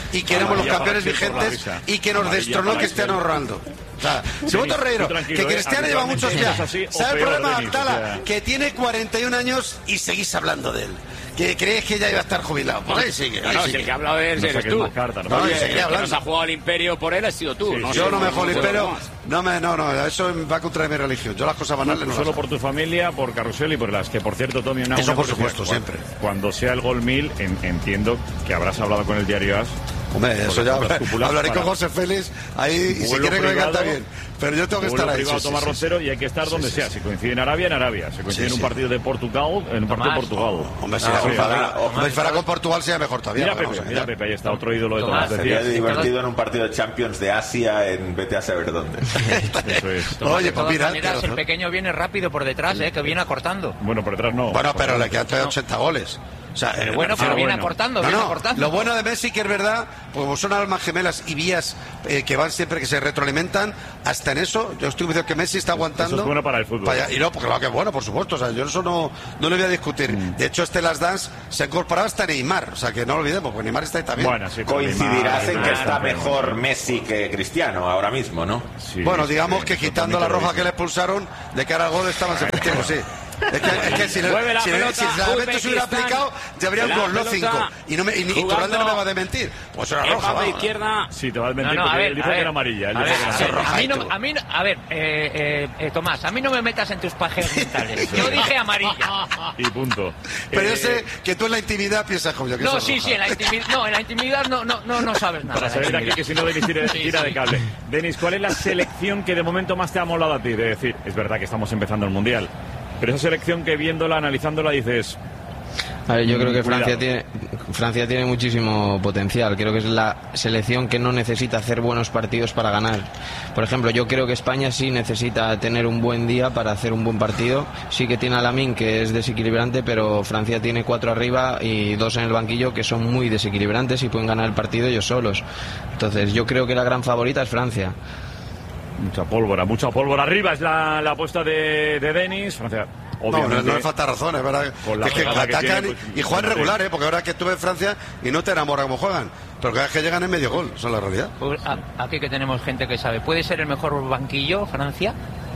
y queremos los campeones vigentes y que nos destronó Cristiano Ronaldo. O sea, Simón Torreiro, que Cristiano lleva muchos ya. ¿Sabe el problema, Tala? Que tiene cuarenta y un años y seguís hablando de él. Que crees que ya iba a estar jubilado. Por ahí sigue. No, no, si el que ha hablado de él eres tú. Carta, no, no, Oye, el que nos ha jugado el imperio por él ha sido tú. Sí, no yo sé, no me juego el no, imperio. No, me, no, no, eso va contra mi religión. Yo las cosas banales no, no Solo las por tu familia, por Carrusel y por las que, por cierto, Tommy, una Eso una por supuesto, cuando, siempre. Cuando sea el gol mil, en, entiendo que habrás hablado con el diario As. Hombre, eso ya hablaré con José Félix ahí y si quiere que me canta bien. Pero yo tengo que estar ahí. Privado, sí, Tomás sí, Rosero, sí. y hay que estar sí, donde sí, sea. sí. Si coincide en Arabia, en Arabia. Si coincide sí, en un partido de Portugal, en un partido de Portugal. Hombre, si fuera con Portugal sería mejor todavía. Mira Pepe, mira Pepe, ahí está otro ídolo de Tomás. Sería divertido en un partido de Champions de Asia en vete a saber dónde. Eso es. Oye, pues mira, el pequeño viene rápido por detrás, eh, que viene acortando. Bueno, por detrás no. Bueno, pero le quedan ochenta goles. O sea, pero bueno, pero viene acortando, no, viene no, acortando. Lo bueno de Messi, que es verdad, pues son almas gemelas y vías eh, que van siempre, que se retroalimentan, hasta en eso, yo estoy diciendo que Messi está aguantando. Eso es bueno para el fútbol. Para allá, y no, porque claro que es bueno, por supuesto, o sea, yo eso no, no le voy a discutir. Mm. De hecho, este Last Dance se ha incorporado hasta Neymar, o sea, que no lo olvidemos, porque Neymar está ahí también. Bueno, sí, coincidirás Neymar, en que está mejor Messi que Cristiano ahora mismo, ¿no? Sí, bueno, digamos sí, que quitando la roja que le expulsaron, de cara al gol estaban efectivos, sí. Es que, es que si, le, si, pelota, si el reglamento se hubiera aplicado, ya habría un gol, no cinco. Y, no me, y, y Turralde no me va a desmentir. Pues era roja, va. izquierda. Sí, te va a desmentir no, no, porque ver, él dijo que era amarilla. Él a, ver, que era a, mí no, a mí no, a ver, eh, eh, eh, Tomás, a mí no me metas en tus pajes mentales. Yo dije amarilla. Y punto. Pero eh, yo sé que tú en la intimidad piensas como yo que no, sí, roja. sí, en la intimidad, no, en la intimidad no, no, no, no sabes nada. Para saber aquí que si no Denis tira, sí, tira sí. de cable. Denis, ¿cuál es la selección que de momento más te ha molado a ti? De decir, es verdad que estamos empezando el Mundial, pero esa selección que viéndola, analizándola, dices... A ver, yo creo que Francia tiene, Francia tiene muchísimo potencial. Creo que es la selección que no necesita hacer buenos partidos para ganar. Por ejemplo, yo creo que España sí necesita tener un buen día para hacer un buen partido. Sí que tiene a Lamine, que es desequilibrante, pero Francia tiene cuatro arriba y dos en el banquillo que son muy desequilibrantes y pueden ganar el partido ellos solos. Entonces, yo creo que la gran favorita es Francia. Mucha pólvora, mucha pólvora arriba es la, la apuesta de, de Denis. Francia, obviamente. No, no, no me falta razón, es verdad. Es que atacan que tiene, pues, y juegan regular, ¿eh? Porque ahora que estuve en Francia y no te enamora como juegan. Pero cada vez que llegan es medio gol, eso es la realidad. Pues aquí que tenemos gente que sabe. ¿Puede ser el mejor banquillo, Francia?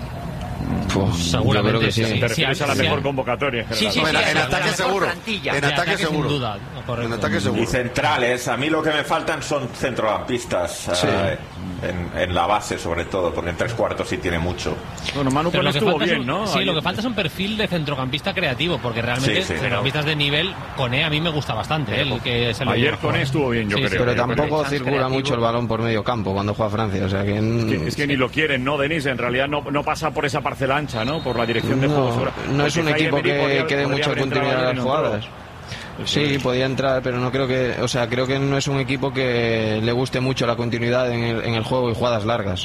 Pues, seguramente que sí. sí. Te refieres sí, a la sí, mejor sí. convocatoria. Sí, sí, sí, en, en ataque seguro. En ataque seguro. Sin duda, en ataque seguro. Y centrales. A mí lo que me faltan son centrocampistas. Sí. Uh, en, en la base, sobre todo, porque en tres cuartos sí tiene mucho. Bueno, Manu Pérez estuvo bien, un, ¿no? Sí, Ahí... lo que falta es un perfil de centrocampista creativo, porque realmente sí, sí, centrocampistas de nivel, Koné a mí me gusta bastante. ¿eh? El que se lo Ayer Koné estuvo bien, yo sí, creo. Pero yo tampoco creo. circula creativo. mucho el balón por medio campo cuando juega Francia. O sea que en... es, que, es que ni lo quieren, ¿no, Denis? En realidad no, no pasa por esa parcela ancha, ¿no? Por la dirección de no, juego. Sobre... No es un equipo que, podría, que dé mucha continuidad a las jugadas. Sí, podía entrar, pero no creo que, o sea, creo que no es un equipo que le guste mucho la continuidad en el, en el juego y jugadas largas.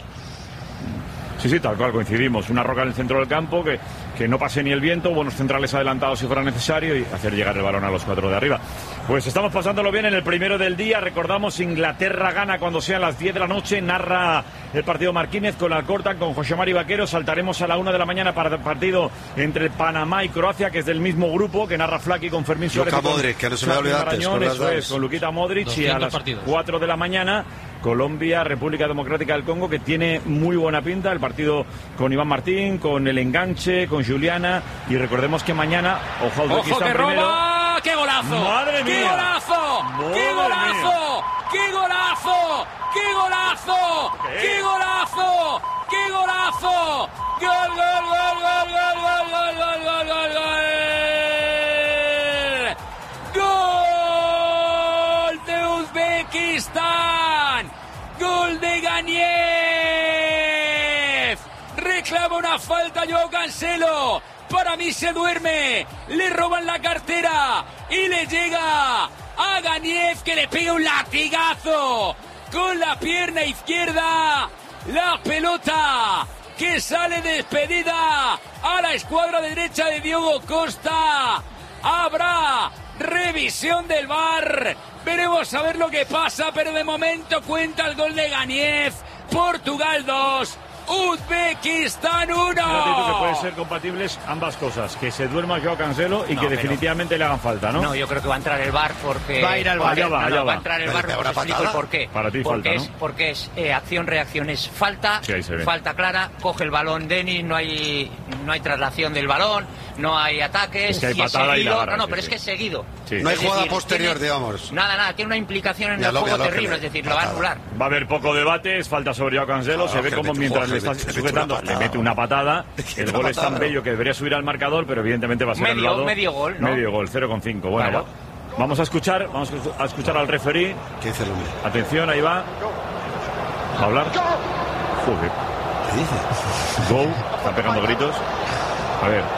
Sí, sí, tal cual, coincidimos. Una roca en el centro del campo, que, que no pase ni el viento, buenos centrales adelantados si fuera necesario y hacer llegar el balón a los cuatro de arriba. Pues estamos pasándolo bien en el primero del día. Recordamos, Inglaterra gana cuando sean las diez de la noche. Narra el partido Marquínez con Alcorta, con José Mari Vaquero. Saltaremos a la una de la mañana para el partido entre Panamá y Croacia, que es del mismo grupo, que narra Flaki con Fermín Suárez. Luka Modric, que no se me ha olvidado antes. Con, eso es, con Luquita Modric, y a las partidos. cuatro de la mañana Colombia, República Democrática del Congo, que tiene muy buena pinta. El partido con Iván Martín, con el enganche, con Juliana. Y recordemos que mañana, ojo al ¡Ojo que primero. roba! ¡Qué golazo! ¡Madre mía! ¡Qué golazo! ¡Qué golazo! ¡Qué golazo! ¡Qué golazo! ¡Qué golazo! ¡Qué golazo! ¡Gol, gol, gol, gol, gol, gol, gol, gol, gol, gol, gol! ¡Gol de Uzbekistán! ¡Gol de Ganiev! Reclama una falta Joao Cancelo. Para mí se duerme. Le roban la cartera y le llega a Ganiev, que le pega un latigazo con la pierna izquierda. La pelota que sale despedida a la escuadra derecha de Diogo Costa. Habrá revisión del V A R. Veremos a ver lo que pasa, pero de momento cuenta el gol de Ganiev. Portugal dos, Uzbekistán uno. Fíjate tú que pueden ser compatibles ambas cosas, que se duerma Joao Cancelo y No, que pero- definitivamente le hagan falta, ¿no? No, yo creo que va a entrar el V A R porque... Va a ir al V A R. Allá va, No, no, allá va a va. entrar el Pero V A R, te habrá os explico el patada. por qué. Para ti porque falta, es, ¿no? Porque es eh, acción-reacción, es falta, Sí, ahí se ve. falta clara, coge el balón Denis, no hay, no hay traslación del balón, no hay ataques, Es que hay y es patada y la seguido, agarra, no, no, sí, pero sí. es que es seguido. Sí. No hay Es jugada decir, posterior, tiene- digamos. Nada, nada, tiene una implicación en Ya el lo- ya juego lo que terrible, le- es decir, lo va a anular. Va a haber poco debate, es falta sobre Joao Cancelo, Claro, se ve que como le mete- mientras le joder, está le mete sujetando, una le patada. mete una patada, el gol es tan patada. bello que debería subir al marcador, pero evidentemente va a ser Medio- anulado. medio gol, ¿no? Medio gol, cero coma cinco. Bueno, Claro. va- vamos a escuchar, vamos a escuchar al referí. ¿Qué dice el hombre? Atención, ahí va. ¿Va a hablar? Joder. ¿Qué dice? Go, está pegando gritos. A ver.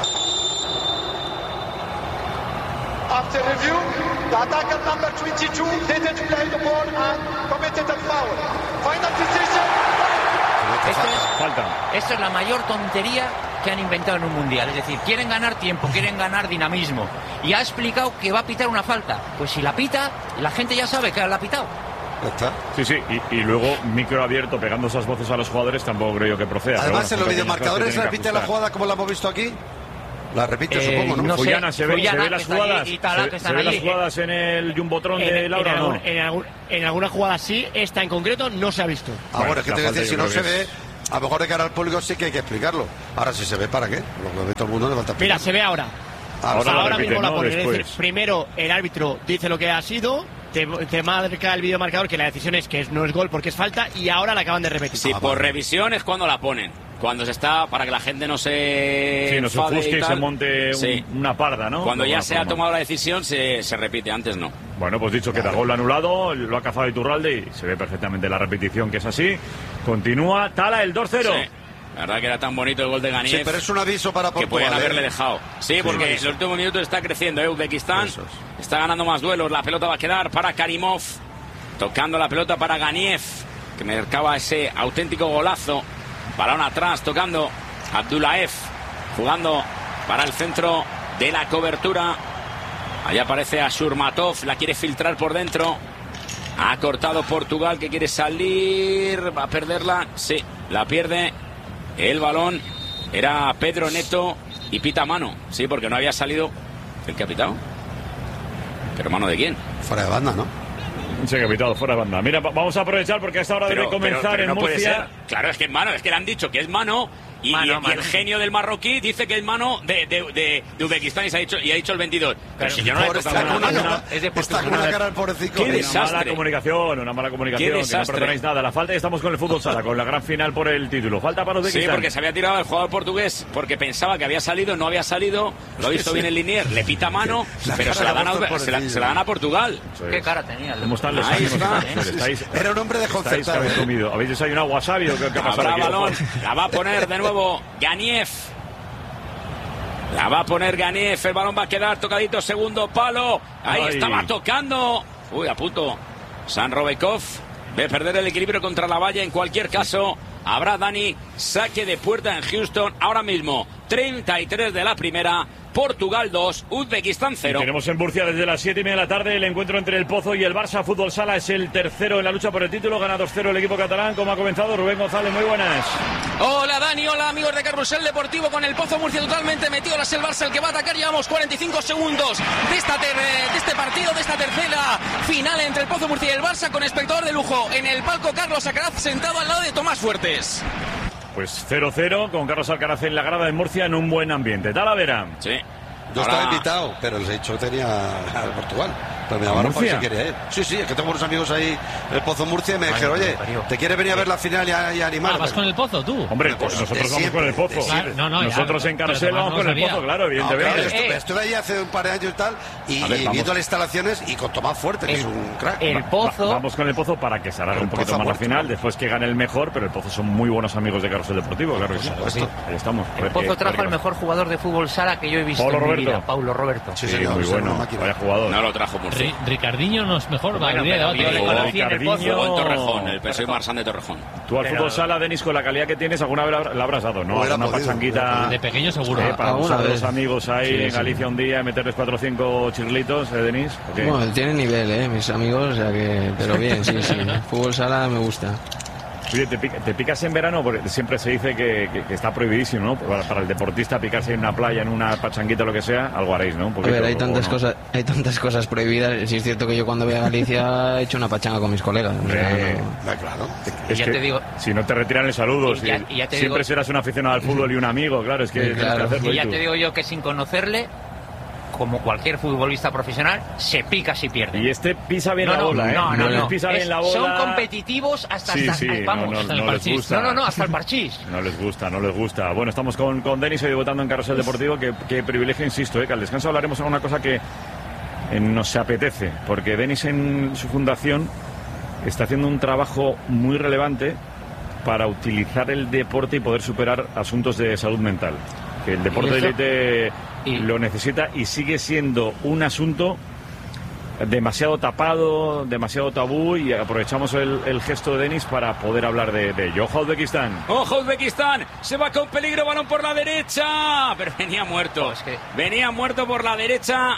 After review, the attacker number twenty-two didn't play the ball and committed a foul. Final decision. Esto es, Falta. esto es la mayor tontería que han inventado en un mundial. Es decir, quieren ganar tiempo, quieren ganar dinamismo. Y ha explicado que va a pitar una falta. Pues si la pita, la gente ya sabe que la ha pitado. Sí, sí, y, y luego micro abierto pegando esas voces a los jugadores tampoco creo yo que proceda. pero Además, bueno, en los son pequeñas videomarcadores cosas se que tienen que repite la ajustar. jugada como la hemos visto aquí. La repite, Eh, supongo, ¿no? no sé. Fuyana, se ve, se Fuyana, ve las que está allí, jugadas. y Tala, se, que se están ve las allí. jugadas en el Jumbotron En, de en Laura, algún- ¿no? en algún- en alguna jugada sí, esta en concreto no se ha visto. Ah, bueno, es que la te voy a falta decir, si yo no se creo que ve, a lo mejor de cara al público sí que hay que explicarlo. Ahora, si se ve, ¿para qué? Lo que ve todo el mundo le falta Mira, se ve ahora. Ah, Ahora, ahora la mismo repiten, la ¿no? ponen. Es Después. decir, primero el árbitro dice lo que ha sido, te, te marca el videomarcador que la decisión es que no es gol porque es falta y ahora la acaban de repetir. Sí, por revisión es cuando la ponen. Cuando se está, para que la gente no se. Sí, no se enfade ofusque y tal. se monte un- Sí. una parda, ¿no? Cuando De ya alguna se ha forma. tomado la decisión, se, se repite, antes no. Bueno, pues dicho que da gol anulado, lo ha cazado Iturralde y se ve perfectamente la repetición que es así. Continúa Tala el dos cero. Sí. La verdad que era tan bonito el gol de Ganiev. Sí, pero es un aviso para que Portugal. podían ¿eh? haberle dejado. Sí, Sí, porque en eso. los últimos minutos está creciendo, ¿eh? Uzbekistán. Está ganando más duelos. La pelota va a quedar para Karimov. Tocando la pelota para Ganiev, que marcaba ese auténtico golazo. Balón atrás, tocando Abdullaev. Jugando para el centro de la cobertura. Allá aparece a Shurmatov. La quiere filtrar por dentro. Ha cortado Portugal, que quiere salir. Va a perderla. Sí, la pierde. El balón era Pedro Neto y pita mano. Sí, porque no había salido. ¿El que ha pitado? ¿Pero mano de quién? Fuera de banda, ¿no? Sí, que ha pitado fuera de banda. Mira, va- vamos a aprovechar porque a esta hora Pero- debe comenzar pero- pero en no puede Murcia. ser. Claro, es que es mano, es que le han dicho que es mano. Y, Mano, y- y mano. el genio del marroquí dice que es mano de, de, de, de Uzbekistán y, se ha dicho, y ha dicho el veintidós. Pero si yo no le he Pobre, tocado está con nada. una- Es de está Portugal. con una cara al pobrecito. Qué Una desastre. mala comunicación, una mala comunicación, Qué que no desastre. perdonáis nada. La falta y estamos con el fútbol sala, con la gran final por el título. Falta para Sí, Uzbekistán. porque se había tirado el jugador portugués porque pensaba que había salido, no había salido. Lo ha visto bien el Linier, le pita mano, La pero cara se la, de dan a, Alberto se, la, Portillo. se la dan a Portugal. Eso es. Qué cara tenía. el- ¿Cómo están los Ahí ánimos? está. Estáis, Era un hombre estáis desconcertado. que habéis comido. ¿Habéis desayunado wasabi o qué, qué ha pasado Habrá aquí? balón, la va a poner de nuevo Ganiev. La va a poner Ganiev, el balón va a quedar tocadito, segundo palo. Ahí Ay. estaba tocando. Uy, a punto. San Robekov ve perder el equilibrio contra la valla. En cualquier caso, habrá Dani saque de puerta en Houston ahora mismo. treinta y tres de la primera. Portugal dos, Uzbekistán cero. Tenemos en Murcia desde las siete y media de la tarde el encuentro entre el Pozo y el Barça. Fútbol Sala es el tercero en la lucha por el título. Gana dos cero el equipo catalán. ¿Cómo ha comenzado? Rubén González, muy buenas. Hola Dani, hola amigos de Carrusel Deportivo con el Pozo Murcia totalmente metido. Ahora es el Barça el que va a atacar. Llevamos cuarenta y cinco segundos de, esta ter- de este partido, de esta tercera final entre el Pozo Murcia y el Barça con espectador de lujo en el palco Carlos Alcaraz sentado al lado de Tomás Fuertes. Pues cero cero con Carlos Alcaraz en la grada de Murcia en un buen ambiente. Talavera. Sí. Yo Ahora- estaba invitado, pero les he dicho que tenía a Portugal. Pero me llamaron para Murcia? si quería ir. Sí, sí, es que tengo unos amigos ahí en el Pozo Murcia y me dijeron, oye, ¿te quieres venir a ver la final y, a- y a animar? Ah, ¿vas con el Pozo tú? Hombre, Pues nosotros de vamos siempre, con el Pozo. de siempre. No, no, ya, nosotros en pero Carrusel Tomás vamos no con el sabía. Pozo, claro, No, claro, evidentemente. estuve, estuve ahí hace un par de años y tal, y A ver, y vamos. viendo las instalaciones y con Tomás Fuerte, que es un crack. El Va- Pozo. vamos con el Pozo para que se alargue El un poquito Pozo más la muerto. final, después que gane el mejor, pero el Pozo son muy buenos amigos de Carrusel Deportivo, claro que sí. supuesto. Ahí estamos. A El ver Pozo qué- trajo a ver al qué mejor jugador de fútbol sala que yo he visto Paulo en mi Roberto. vida, Paulo Roberto. Sí, pasa. Sí, señor, muy es una bueno, máquina. vaya jugador. No lo trajo Murcia. Ri- Ricardinho no es mejor, Bueno, valdría pero de otro. yo le Jugó- conocí en el Ricardinho- Jugó en Pozo. Torrejón, el P S V Marsán de Torrejón. Tú al Pero- fútbol sala, Denis, con la calidad que tienes, alguna vez la- la habrás dado, ¿no? Hubiera Una podido, pachanguita hubiera De pequeño seguro. eh, para Alguna usar vez. los amigos ahí Sí, en sí. Galicia un día y meterles cuatro o cinco chirlitos, ¿eh, Denis? ¿O qué? Bueno, tienen nivel, ¿eh? Mis amigos, o sea que... Pero bien, sí, sí. Fútbol sala me gusta. Oye, te, pica, te picas en verano, porque siempre se dice que, que, que está prohibidísimo, ¿no? Para, para el deportista picarse en una playa, en una pachanguita, lo que sea, algo haréis, ¿no? A ver, hay tantas, no. cosas, hay tantas cosas prohibidas. Si es cierto que yo cuando voy a Galicia he hecho una pachanga con mis colegas. O sea, eh, no... Claro. Es ya que te digo, si no te retiran el saludo, si ya, ya te siempre digo, serás un aficionado al fútbol y un amigo, claro, es que sí, claro. tienes que hacerlo. Y ya te digo yo que sin conocerle, como cualquier futbolista profesional, se pica si pierde. Y este pisa bien no, la no, bola, ¿eh? No, no, no. no. Pisa Es, bien la bola. Son competitivos hasta, sí, hasta, sí, vamos, no, no, hasta no el les gusta. No, no, no, hasta el parchís. No les gusta, no les gusta. Bueno, estamos con, con Denis hoy debutando en Carrusel Deportivo, que, que privilegio, insisto, ¿eh? Que al descanso hablaremos de una cosa que eh, nos apetece, porque Denis en su fundación está haciendo un trabajo muy relevante para utilizar el deporte y poder superar asuntos de salud mental. Que el deporte de élite lo necesita y sigue siendo un asunto demasiado tapado, demasiado tabú, y aprovechamos el, el gesto de Denis para poder hablar de, de ello. Ojo a Uzbekistán. Ojo Uzbekistán, se va con peligro, balón por la derecha, pero venía muerto, oh, es que... venía muerto por la derecha.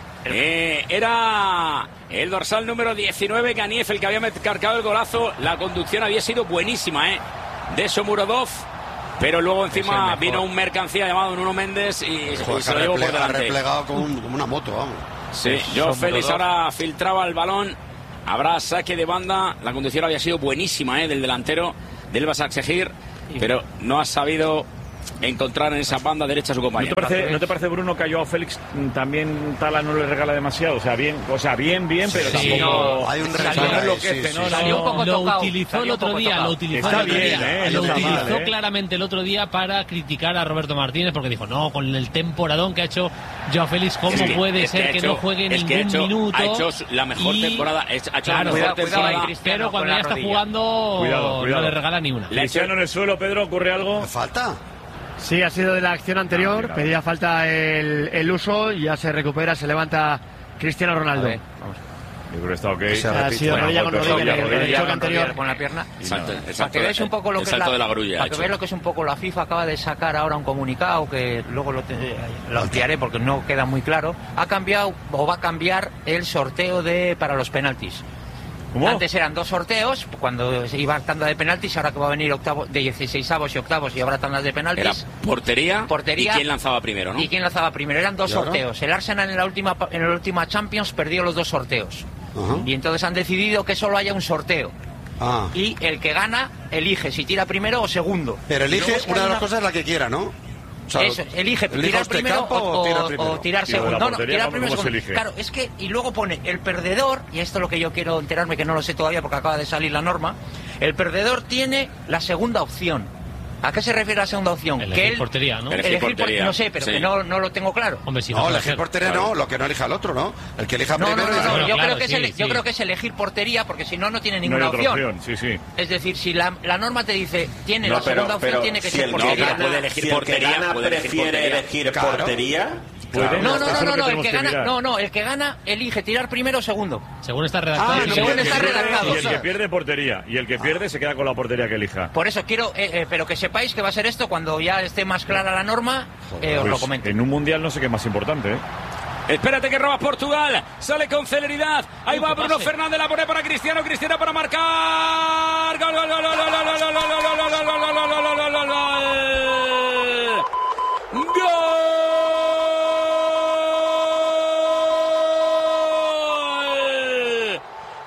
Eh, era el dorsal número diecinueve, Ganiev, el que había marcado el golazo. La conducción había sido buenísima, ¿eh? De Shomurodov. Pero luego encima vino un mercancía llamado Nuno Méndez y, Joder, y se lo llevó por delante. replegado como, un, como una moto, vamos. Sí, Joao Félix ahora filtraba el balón. Habrá saque de banda. La conducción había sido buenísima, ¿eh? Del delantero del Başakşehir, pero no ha sabido encontrar en esa banda derecha a su compañero. ¿No te parece, ¿no te parece Bruno, que a Joao Félix también Tala no le regala demasiado? O sea, bien, o sea, bien, bien, pero sí, tampoco... no, hay un regalo, no enloquece, sí, sí, ¿no? sí. no, no, lo tocado, utilizó el otro día, lo utilizó, está el otro bien, día, eh, lo está utilizó mal, eh. claramente el otro día para criticar a Roberto Martínez, porque dijo, no, con el temporadón que ha hecho Joao Félix, ¿cómo es que, puede es ser que, que hecho, no juegue es ningún que ha hecho, minuto? Ha hecho la mejor y, temporada, ha hecho claro, la mejor cuidado, temporada. Cuidado, pero cuando ya está rodilla. jugando cuidado, cuidado. no le regala ni una. Cristiano en el suelo, Pedro, ¿ocurre algo? ¿Me falta? Sí, ha sido de la acción anterior, no, pedía falta el, el uso y ya se recupera, se levanta Cristiano Ronaldo. Vamos. Yo creo que está ok. Se ha sido bueno, rodilla con rodilla, rodilla, el, rodilla, el choque anterior con la pierna. Exacto, No. exacto, Para que veáis un poco lo el que salto es la, de la grulla. para que veáis lo que es un poco la FIFA, acaba de sacar ahora un comunicado que luego lo, te, lo ampliaré porque no queda muy claro. Ha cambiado o va a cambiar el sorteo de para los penaltis. ¿Cómo? Antes eran dos sorteos, cuando iba tanda de penaltis, ahora que va a venir octavo, de dieciseisavos y octavos y habrá tandas de penaltis. Era portería, portería y quién lanzaba primero, ¿no? Y quién lanzaba primero, eran dos Claro. sorteos. El Arsenal en la última en la última Champions perdió los dos sorteos. Ajá. Y entonces han decidido que solo haya un sorteo. Ah. Y el que gana elige si tira primero o segundo. Pero elige Luego es que una hay de las cosas la que quiera, ¿no? O sea, Eso, elige ¿elija tirar usted primero campo o, o tira o- primero? o tirar Y lo de la segundo. No, no, portería, tirar ¿cómo- primero o cómo se segundo. elige? Claro, es que, y luego pone el perdedor, y esto es lo que yo quiero enterarme, que no lo sé todavía porque acaba de salir la norma, el perdedor tiene la segunda opción. ¿A qué se refiere la segunda opción? Elegir que él, portería, ¿no? Elegir elegir portería, por- no sé, pero sí. que no, no lo tengo claro. Hombre, si No, no, elegir portería no, lo que no elija el otro, ¿no? El que elija No, no, primero no, y- no, Bueno, yo, claro, creo que sí, es ele- yo sí. creo que es elegir portería porque si no, no tiene No hay ninguna otra opción. opción, sí, sí. Es decir, si la, la norma te dice tiene No, la segunda pero- opción, pero tiene que si ser el No, que portería. pero gana- puede elegir si el que portería, gana puede elegir prefiere portería. elegir Claro. portería, Puede. No, no, Eso no, es lo no, que no, el tenemos que que gana, mirar. no, no, el que gana elige tirar primero o segundo. según está redactado. Ah, sí, según sí, está sí. redactado. Y el que pierde, portería. Y el que pierde se queda con la portería que elija. Por eso quiero, eh, eh, pero que sepáis que va a ser esto cuando ya esté más clara la norma, eh, os Pues, lo comento. en un mundial no sé qué es más importante, ¿eh? Espérate que roba Portugal. Sale con celeridad. Ahí Uy, va qué Bruno pase. Fernández. La pone para Cristiano. Cristiano para marcar. Gol, gol, gol, gol, gol, gol, gol, gol, gol, gol, gol, gol, gol, gol, gol, gol, gol, gol. ¡Gol!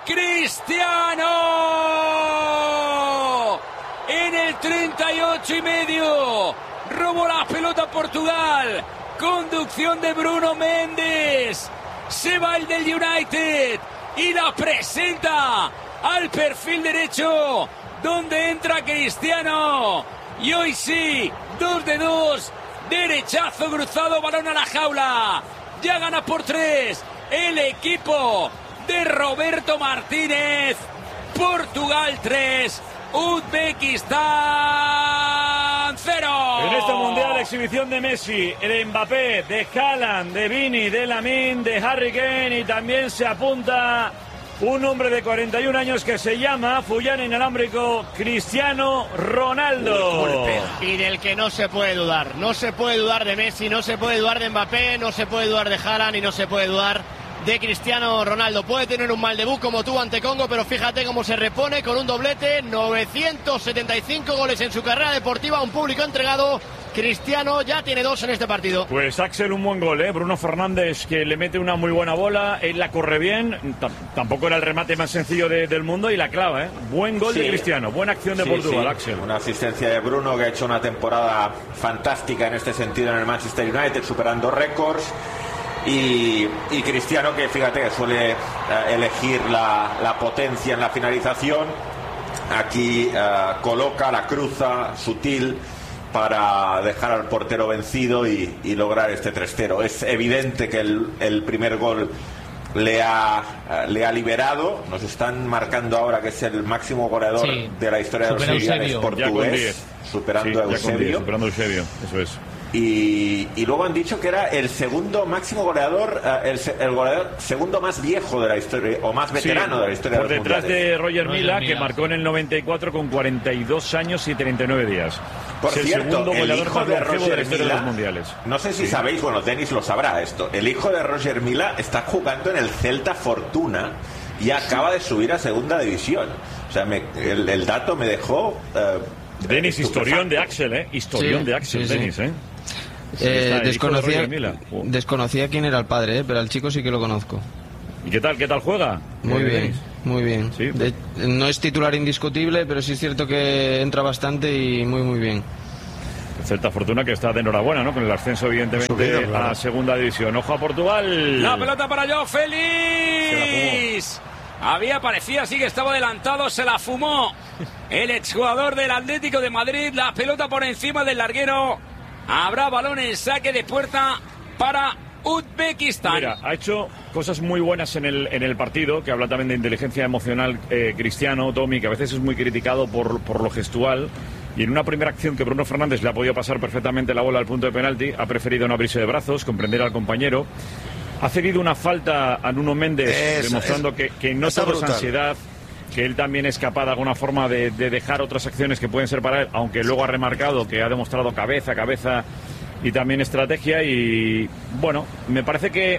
¡Cristiano! En el treinta y ocho y medio. Robó la pelota Portugal. Conducción de Bruno Méndez. Se va el del United y la presenta al perfil derecho, donde entra Cristiano. Y hoy sí, dos de dos, derechazo cruzado, balón a la jaula. Ya gana por tres el equipo de Roberto Martínez. Portugal tres, Uzbekistán cero. En este mundial, exhibición de Messi, de Mbappé, de Haaland, de Vini, de Lamine, de Harry Kane, y también se apunta un hombre de cuarenta y un años que se llama Fullán inalámbrico, Cristiano Ronaldo. Y del que no se puede dudar. No se puede dudar de Messi, no se puede dudar de Mbappé, no se puede dudar de Haaland y no se puede dudar de Cristiano Ronaldo. Puede tener un mal debut como tú ante Congo, pero fíjate cómo se repone con un doblete, novecientos setenta y cinco goles en su carrera deportiva, un público entregado. Cristiano ya tiene dos en este partido. Pues Axel, un buen gol, ¿eh? Bruno Fernández, que le mete una muy buena bola, él la corre bien, T tampoco era el remate más sencillo de, del mundo y la clava, ¿eh? Buen gol sí. de Cristiano, buena acción de sí, Portugal, sí. Axel. Una asistencia de Bruno, que ha hecho una temporada fantástica en este sentido en el Manchester United, superando récords. Y, y Cristiano, que fíjate que suele eh, elegir la, la potencia en la finalización, aquí eh, coloca, la cruza, sutil, para dejar al portero vencido y, y lograr este tres cero. Es evidente que el, el primer gol le ha, le ha liberado. Nos están marcando ahora que es el máximo goleador sí. de la historia de los mundiales portugués, superando sí, a Eusebio. Superando a Eusebio, eso es. Y, y luego han dicho que era el segundo máximo goleador, el, el goleador segundo más viejo de la historia, o más veterano sí, de la historia por de los detrás mundiales. de Roger, Roger Mila, Mila, que marcó en el noventa y cuatro con cuarenta y dos años y treinta y nueve días. Por es cierto, el segundo el goleador hijo más de longevo Roger de la historia Mila, de los mundiales. No sé si sí. sabéis, bueno, Denis lo sabrá esto. El hijo de Roger Mila está jugando en el Celta Fortuna y acaba de subir a segunda división. O sea, me, el, el dato me dejó... Uh, Denis, historión de Axel, ¿eh? Historión sí, de Axel, sí, Denis, sí. ¿eh? Sí, eh, desconocía, de oh. desconocía quién era el padre, ¿eh? Pero al chico sí que lo conozco. ¿Y qué tal? ¿Qué tal juega? Muy bien, bien muy bien. ¿Sí? De, no es titular indiscutible, pero sí es cierto que entra bastante y muy, muy bien. Celta Fortuna, que está de enhorabuena, ¿no? Con el ascenso, evidentemente, Subido, claro. a segunda división. ¡Ojo a Portugal! La pelota para Joao Félix. Había aparecido, así que estaba adelantado, se la fumó el exjugador del Atlético de Madrid. La pelota por encima del larguero. Habrá balón en saque de puerta para Uzbekistán. Mira, ha hecho cosas muy buenas en el, en el partido, que habla también de inteligencia emocional eh, Cristiano, Tommy, que a veces es muy criticado por, por lo gestual. Y en una primera acción que Bruno Fernández le ha podido pasar perfectamente la bola al punto de penalti, ha preferido no abrirse de brazos, comprender al compañero. Ha cedido una falta a Nuno Méndez, es, demostrando es, que, que no todo es ansiedad, que él también es capaz de alguna forma de, de dejar otras acciones que pueden ser para él, aunque luego ha remarcado que ha demostrado cabeza, cabeza y también estrategia. Y bueno, me parece que,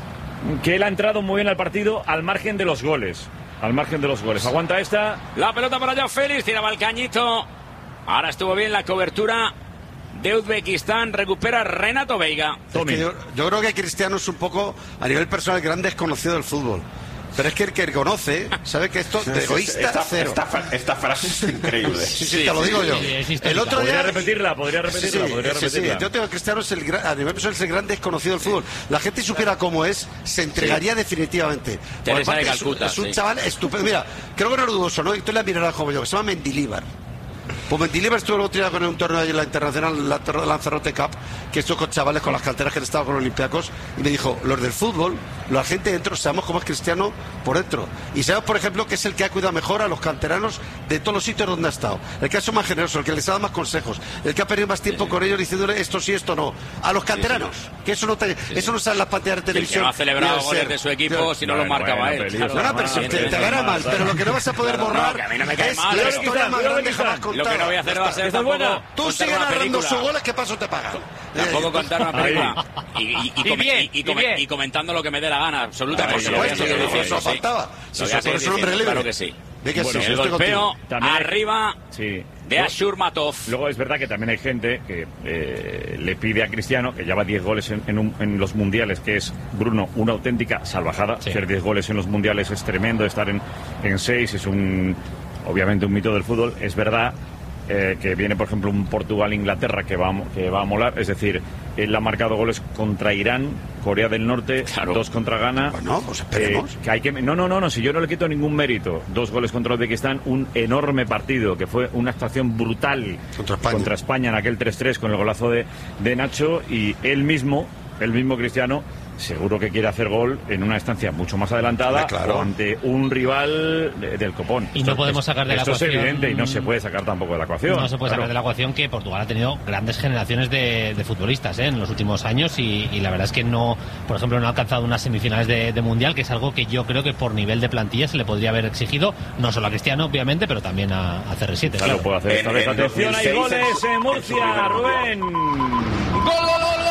que él ha entrado muy bien al partido al margen de los goles. Al margen de los goles. Aguanta esta. La pelota para Joao Félix, tiraba el cañito. Ahora estuvo bien la cobertura de Uzbekistán, recupera Renato Veiga. Es que yo, yo creo que Cristiano es un poco, a nivel personal, gran desconocido del fútbol. Pero es que el que conoce sabe que esto de egoísta esta, cero. Esta, esta frase es increíble. Sí, sí, te lo digo yo. Sí, el otro día... Podría repetirla, podría repetirla, sí, podría sí, repetirla. Sí. Yo tengo que Cristiano es el gran, a nivel personal es el gran desconocido del fútbol. La gente supiera cómo es, se entregaría sí. definitivamente. Teresa de Calcuta, es, es un sí. chaval estupendo. Mira, creo que no es dudoso, ¿no? Y tú le mirarás como yo, que se llama Mendilibar. Pues Mendilibar estuvo el otro día con un torneo en la internacional, la Lanzarote Cup, que estuvo con chavales con las canteras que han estado con los Olympiacos, y me dijo, los del fútbol, la gente dentro, sabemos cómo es Cristiano por dentro. Y sabemos, por ejemplo, que es el que ha cuidado mejor a los canteranos de todos los sitios donde ha estado. El que ha sido más generoso, el que les ha dado más consejos, el que ha perdido más tiempo sí, sí. con ellos diciéndole esto sí, esto no. A los canteranos, sí, sí. que eso no, te, sí, sí. eso no sale en las pantallas de televisión. Sí, que no ha celebrado goles ser. de su equipo Yo, si no, no lo marcaba bueno, él. Claro, no, no, pero si te, te gana mal, pero lo que no vas a poder borrar no, que a mí no me cae es mal, la historia más grande jamás contada. Lo que no voy a hacer va a ser buena. Tú sigues narrando sus goles, ¿qué paso te pagan? Tampoco contar una película. Y, y, y, y, bien, y, y, y, y comentando lo que me dé la gana, absolutamente. Por supuesto, eso faltaba. Si eso por eso hombre libre. Claro que sí. Que bueno, sí, el golpeo arriba sí. de Ashurmatov. Luego es verdad que también hay gente que eh, le pide a Cristiano, que lleva diez goles en, en, un, en los mundiales, que es, Bruno, una auténtica salvajada. Sí. Hacer diez goles en los mundiales es tremendo, estar en, en seis es un, obviamente un mito del fútbol. Es verdad eh, que viene, por ejemplo, un Portugal-Inglaterra que va, que va a molar, es decir, él ha marcado goles contra Irán, Corea del Norte, claro. dos contra Ghana. Bueno, pues esperemos. Eh, que hay que, no, no, no, no, si yo no le quito ningún mérito. Dos goles contra Uzbekistán, un enorme partido, que fue una actuación brutal contra España, contra España en aquel tres tres con el golazo de, de Nacho, y él mismo, el mismo Cristiano, seguro que quiere hacer gol en una estancia mucho más adelantada, claro, ante un rival de, del copón. Y esto, no podemos sacar de la esto ecuación. Esto es evidente y no se puede sacar tampoco de la ecuación. No se puede claro. sacar de la ecuación que Portugal ha tenido grandes generaciones de, de futbolistas ¿eh? en los últimos años y, y la verdad es que no, por ejemplo, no ha alcanzado unas semifinales de, de Mundial, que es algo que yo creo que por nivel de plantilla se le podría haber exigido, no solo a Cristiano, obviamente, pero también a, a C R siete. Claro, claro, puede hacer esta vez. Atención, hay goles en Murcia, Rubén. Gol, gol, gol, gol, gol.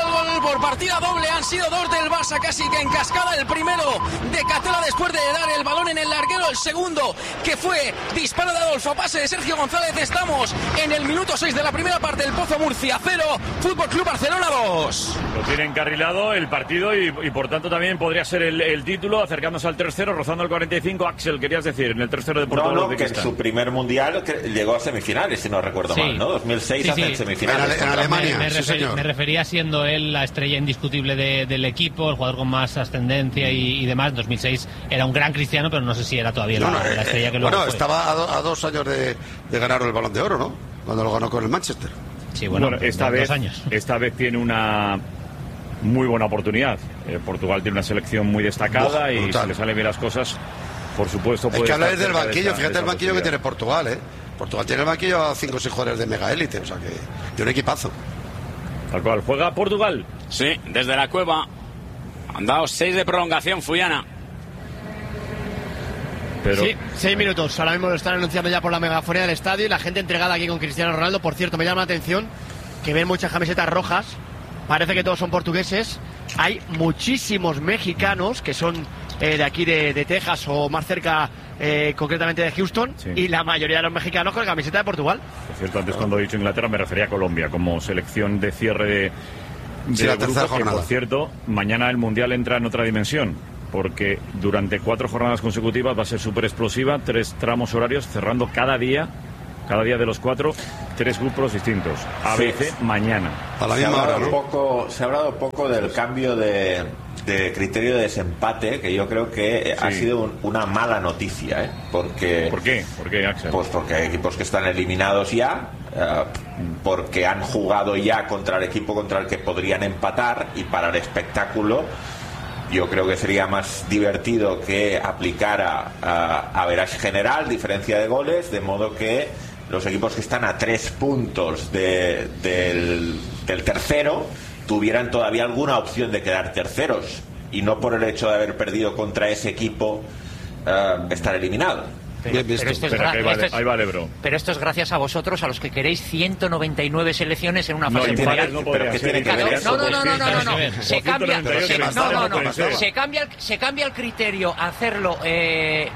por partida doble. Han sido dos del Barça casi que en cascada. El primero de Catela después de dar el balón en el larguero. El segundo que fue disparo de Adolfo, pase de Sergio González. Estamos en el minuto seis de la primera parte. El Pozo Murcia cero, Fútbol Club Barcelona dos. Lo tiene encarrilado el partido y, y por tanto también podría ser el, el título, acercándose al tercero, rozando el cuarenta y cinco. Axel, querías decir, en el tercero de Portugal. No, no, que en su primer mundial que llegó a semifinales, si no recuerdo sí. mal, ¿no? dos mil seis sí, hace sí. semifinales. En, en Alemania. Me, me, sí, refer, me refería siendo él la estrella indiscutible de, del equipo, el jugador con más ascendencia y, y demás. En dos mil seis era un gran Cristiano, pero no sé si era todavía no, la, no, la estrella que luego Bueno, fue. estaba a, do, a dos años de, de ganar el Balón de Oro, ¿no? Cuando lo ganó con el Manchester. Sí, bueno, bueno esta, vez, años. esta vez tiene una muy buena oportunidad. Eh, Portugal tiene una selección muy destacada oh, y si le salen bien las cosas, por supuesto. Puede es que hablar del banquillo, esa, fíjate el banquillo que tiene Portugal, ¿eh? Portugal tiene el banquillo a cinco o seis jugadores de mega élite, o sea que de un equipazo. Tal cual, ¿juega Portugal? Sí, desde la cueva. Han dado seis de prolongación, Fuyana. Pero... Sí, seis minutos. Ahora mismo lo están anunciando ya por la megafonía del estadio y la gente entregada aquí con Cristiano Ronaldo. Por cierto, me llama la atención que ven muchas camisetas rojas. Parece que todos son portugueses. Hay muchísimos mexicanos que son eh, de aquí de, de Texas o más cerca, eh, concretamente de Houston. Sí. Y la mayoría de los mexicanos con la camiseta de Portugal. Por cierto, antes cuando he dicho Inglaterra me refería a Colombia como selección de cierre de, de sí, la tercera grupo, jornada. Que, por cierto, mañana el Mundial entra en otra dimensión, porque durante cuatro jornadas consecutivas va a ser súper explosiva, tres tramos horarios, cerrando cada día, cada día de los cuatro, tres grupos distintos. A B C sí. mañana. A la se, misma ha hora, ¿no? poco, se ha hablado poco del cambio de, de criterio de desempate, que yo creo que sí. ha sido un, una mala noticia, ¿eh? Porque, ¿Por qué? ¿Por qué, Axel? Pues porque hay equipos que están eliminados ya, uh, porque han jugado ya contra el equipo contra el que podrían empatar, y para el espectáculo yo creo que sería más divertido que aplicara a, a verás general, diferencia de goles, de modo que los equipos que están a tres puntos de, del, del tercero tuvieran todavía alguna opción de quedar terceros, y no por el hecho de haber perdido contra ese equipo uh, estar eliminado. Pero, pero, esto es pero vale, esto es, ahí vale, bro. Pero esto es gracias a vosotros, a los que queréis ciento noventa y nueve selecciones en una fase no, mundial. No, pero ¿qué tiene que ver eso? No, no, no, no, no, no. Se cambia, se, no, no, no. Se cambia, se cambia el criterio a hacerlo. Eh,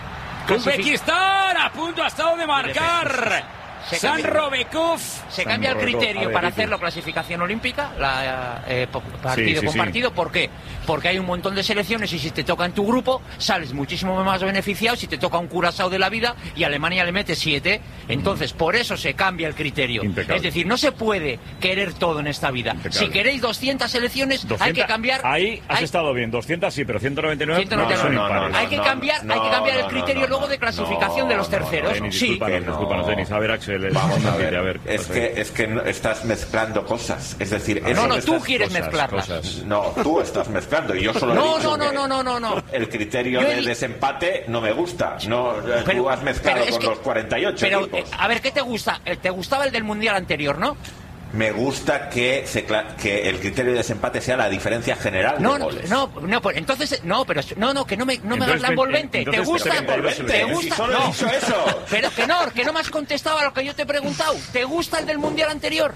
Uzbekistán a punto ha estado de marcar. San Robekov. Se cambia el criterio para hacerlo clasificación olímpica, la, eh, partido sí, sí, con partido. Sí. ¿Por qué? Porque hay un montón de selecciones y si te toca en tu grupo sales muchísimo más beneficiado. Si te toca un Curazao de la vida y Alemania le mete siete, entonces por eso se cambia el criterio. Impecable. Es decir, no se puede querer todo en esta vida. Impecable. Si queréis doscientas selecciones doscientas, hay que cambiar. Ahí has hay, estado bien, doscientas sí, pero ciento noventa y nueve, ciento noventa y nueve. No, no, no, no, hay que cambiar, no, hay que cambiar no, el criterio no, no, luego de clasificación no, de los terceros. No, Denis, sí. Discúlpanos, discúlpanos, Denis. A ver, Axel. Vamos a ver, a ver es, que, es que estás mezclando cosas. Es decir, no, eso no, tú estás, quieres cosas, mezclarlas. Cosas. No, tú estás mezclando y yo solo no, he dicho no, no, no, no, no, no. El criterio yo de he... desempate no me gusta. No, pero, tú has mezclado con que, los cuarenta y ocho pero, equipos. A ver, ¿qué te gusta? ¿Te gustaba el del Mundial anterior, no? Me gusta que se que el criterio de desempate sea la diferencia general no, de goles. No, no, no, pues entonces no, pero no, no, que no me no me hagas la envolvente. ¿Te gusta? ¿Te gusta? Si solo he dicho eso. Pero que no, que no me has contestado a lo que yo te he preguntado. ¿Te gusta el del Mundial anterior?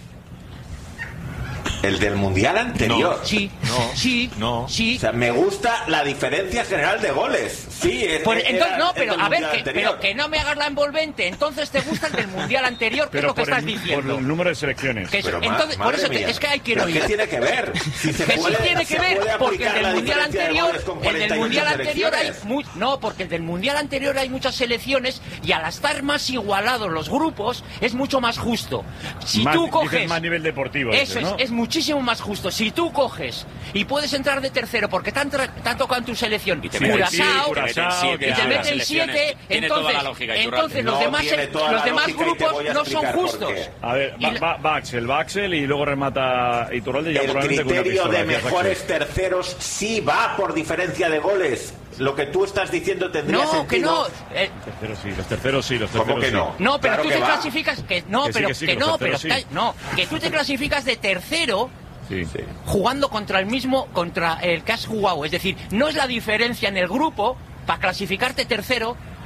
¿El del Mundial anterior? No, sí, no, sí, no. sí. O sea, me gusta la diferencia general de goles. Sí, es, pues, entonces, no, pero a ver, que, pero que no me hagas la envolvente. Entonces te gusta el del Mundial anterior, ¿qué es lo que estás el, diciendo? Por el número de selecciones. Que, pero, entonces, ma, por eso te, es que hay que oír. ¿Qué tiene que ver? Si se que puede, sí tiene que ver, porque el del Mundial anterior, el del Mundial anterior hay muy, no, porque el del Mundial anterior hay muchas selecciones y al estar más igualados los grupos es mucho más justo. Si más, tú coges más nivel deportivo. Eso ese, ¿no? es, es muchísimo más justo. Si tú coges y puedes entrar de tercero porque te han, tra- te han tocado en tu selección y te Curazao y te meten siete, entonces, entonces los demás, los demás grupos no son justos. A ver, va, va, va Axel, va Axel y luego remata Iturralde. El criterio de mejores terceros sí va por diferencia de goles. Lo que tú estás diciendo tendría no, sentido. Que no, eh, terceros sí, los terceros sí, los terceros ¿Cómo que sí. no? No, pero claro tú que te va. clasificas que no, que pero sí, que, sí, que, que no, pero sí. no, que tú te clasificas de tercero. Sí. Jugando contra el mismo, contra el que has jugado. Es decir, no es la diferencia en el grupo para clasificarte tercero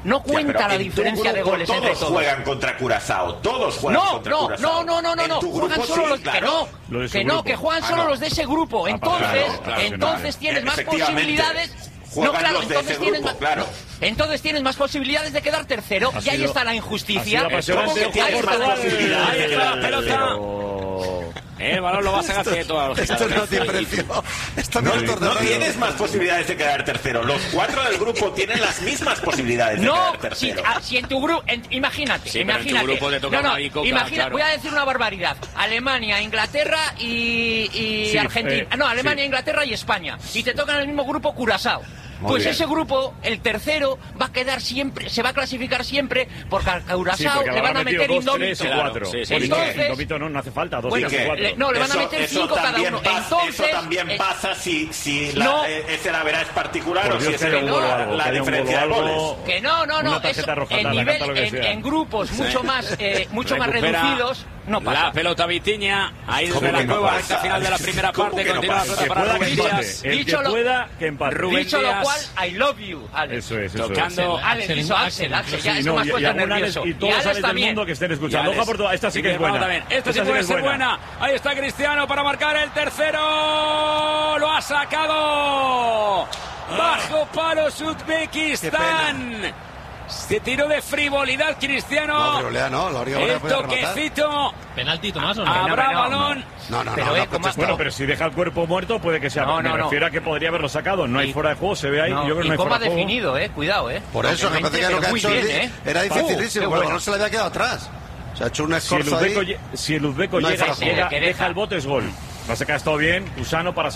No cuenta Ya, la en diferencia tu de grupo goles entre todos todos. juegan contra Curazao, todos juegan No, contra no, Curazao. no, no, no, En no, tu juegan grupo solo sí, los claro. que no, Lo de su que no, grupo. que juegan Ah, solo no. los de ese grupo. Ah, Entonces, claro, claro, entonces tienes más Efectivamente. posibilidades. Juegan No, claro, los de entonces ese tienes grupo, más, claro. no, entonces tienes más posibilidades de quedar tercero. Ha Y ahí sido- está la ha injusticia. sido apasionante. ¿Cómo que Ojo, tienes más Portugal. posibilidades? Ahí está la pelota. Pero- El balón lo va a sacar Cieto. a los Esto no gigantes. tiene precio. Esto No, no, es no tienes más posibilidades de quedar tercero. Los cuatro del grupo tienen las mismas posibilidades de No, quedar si, tercero. ah, si en tu grupo, en- imagínate, Sí, pero en tu imagínate. grupo te toca no, no, una bicoca, imagina, claro. voy a decir una barbaridad. Alemania, Inglaterra y, y Sí, Argentina. eh, no, Alemania, sí. Inglaterra y España. Y te tocan en el mismo grupo Curazao. Muy Pues bien. ese grupo, el tercero, va a quedar siempre, se va a clasificar siempre, porque a Sí, Curazao porque le van a habrán metido meter dos, tres indómito. o Claro, cuatro. sí, sí, Porque entonces- indómito no, no hace falta, dos, Bueno, tres o ¿qué? cuatro. le- no, le van a meter eso cinco cada también uno. pasa- Entonces, eso también eh, pasa si, si la, no. eh, ese la verá es particular Por o si Dios, es que haya el- un gol o la, algo, la que haya un diferencia de gol o goles. algo. Que no, no, no, Una tarjeta eso, roja, en, tal, nivel, canta lo que en, sea. en grupos mucho más, eh, mucho más Recupera reducidos, no pasa. La pelota Vitiña. Ahí ¿Cómo desde la que no cueva, pasa? recta final de la primera ¿Cómo parte. que no Continúa la pasa? pelota Que para pueda Rubén que Díaz. empate. El Dicho que lo- pueda, que empate. Rubén Dicho lo Díaz. cual, I love you, Alex. Eso es, eso es. Tocando. Alex, Axel, dicho Axel, Axel, Axel, Sí, ya eso no, me has y- y puesto algún Alex nervioso. y todos Alex Alex del también. mundo que estén Y escuchando. Alex. Ojo por todo. Esta sí Y que es Bilbao buena. también. Esta sí Esta puede que es ser buena. Ahí está Cristiano para marcar el tercero. Lo ha sacado. Bajo palo Uzbekistán. Se tiró de frivolidad Cristiano. No, pero Lea, no, lo habría El podido rematar. toquecito. ¿Penalti, Tomás, o no? Habrá no, no. balón. No, no, Pero, no, eh, no, ¿cómo protestó. Bueno, pero si deja el cuerpo muerto, puede que sea. No, Me no, no. refiero a que podría haberlo sacado. No hay Y- fuera de juego, se ve ahí. No, Yo creo que y no hay cómo fuera ha de juego. definido, eh, cuidado, eh. Por eso, que parece que lo Pero que ha muy hecho bien, era- eh. era dificilísimo, Uh, qué porque el bueno. balón se le había quedado atrás. Se ha hecho un Si el esfuerzo uzbeco, ahí. lle- si el uzbeco No hay llega, fuera de llega- juego. Que deja deja. el bote, es gol. Pasa que ha estado bien, Usano para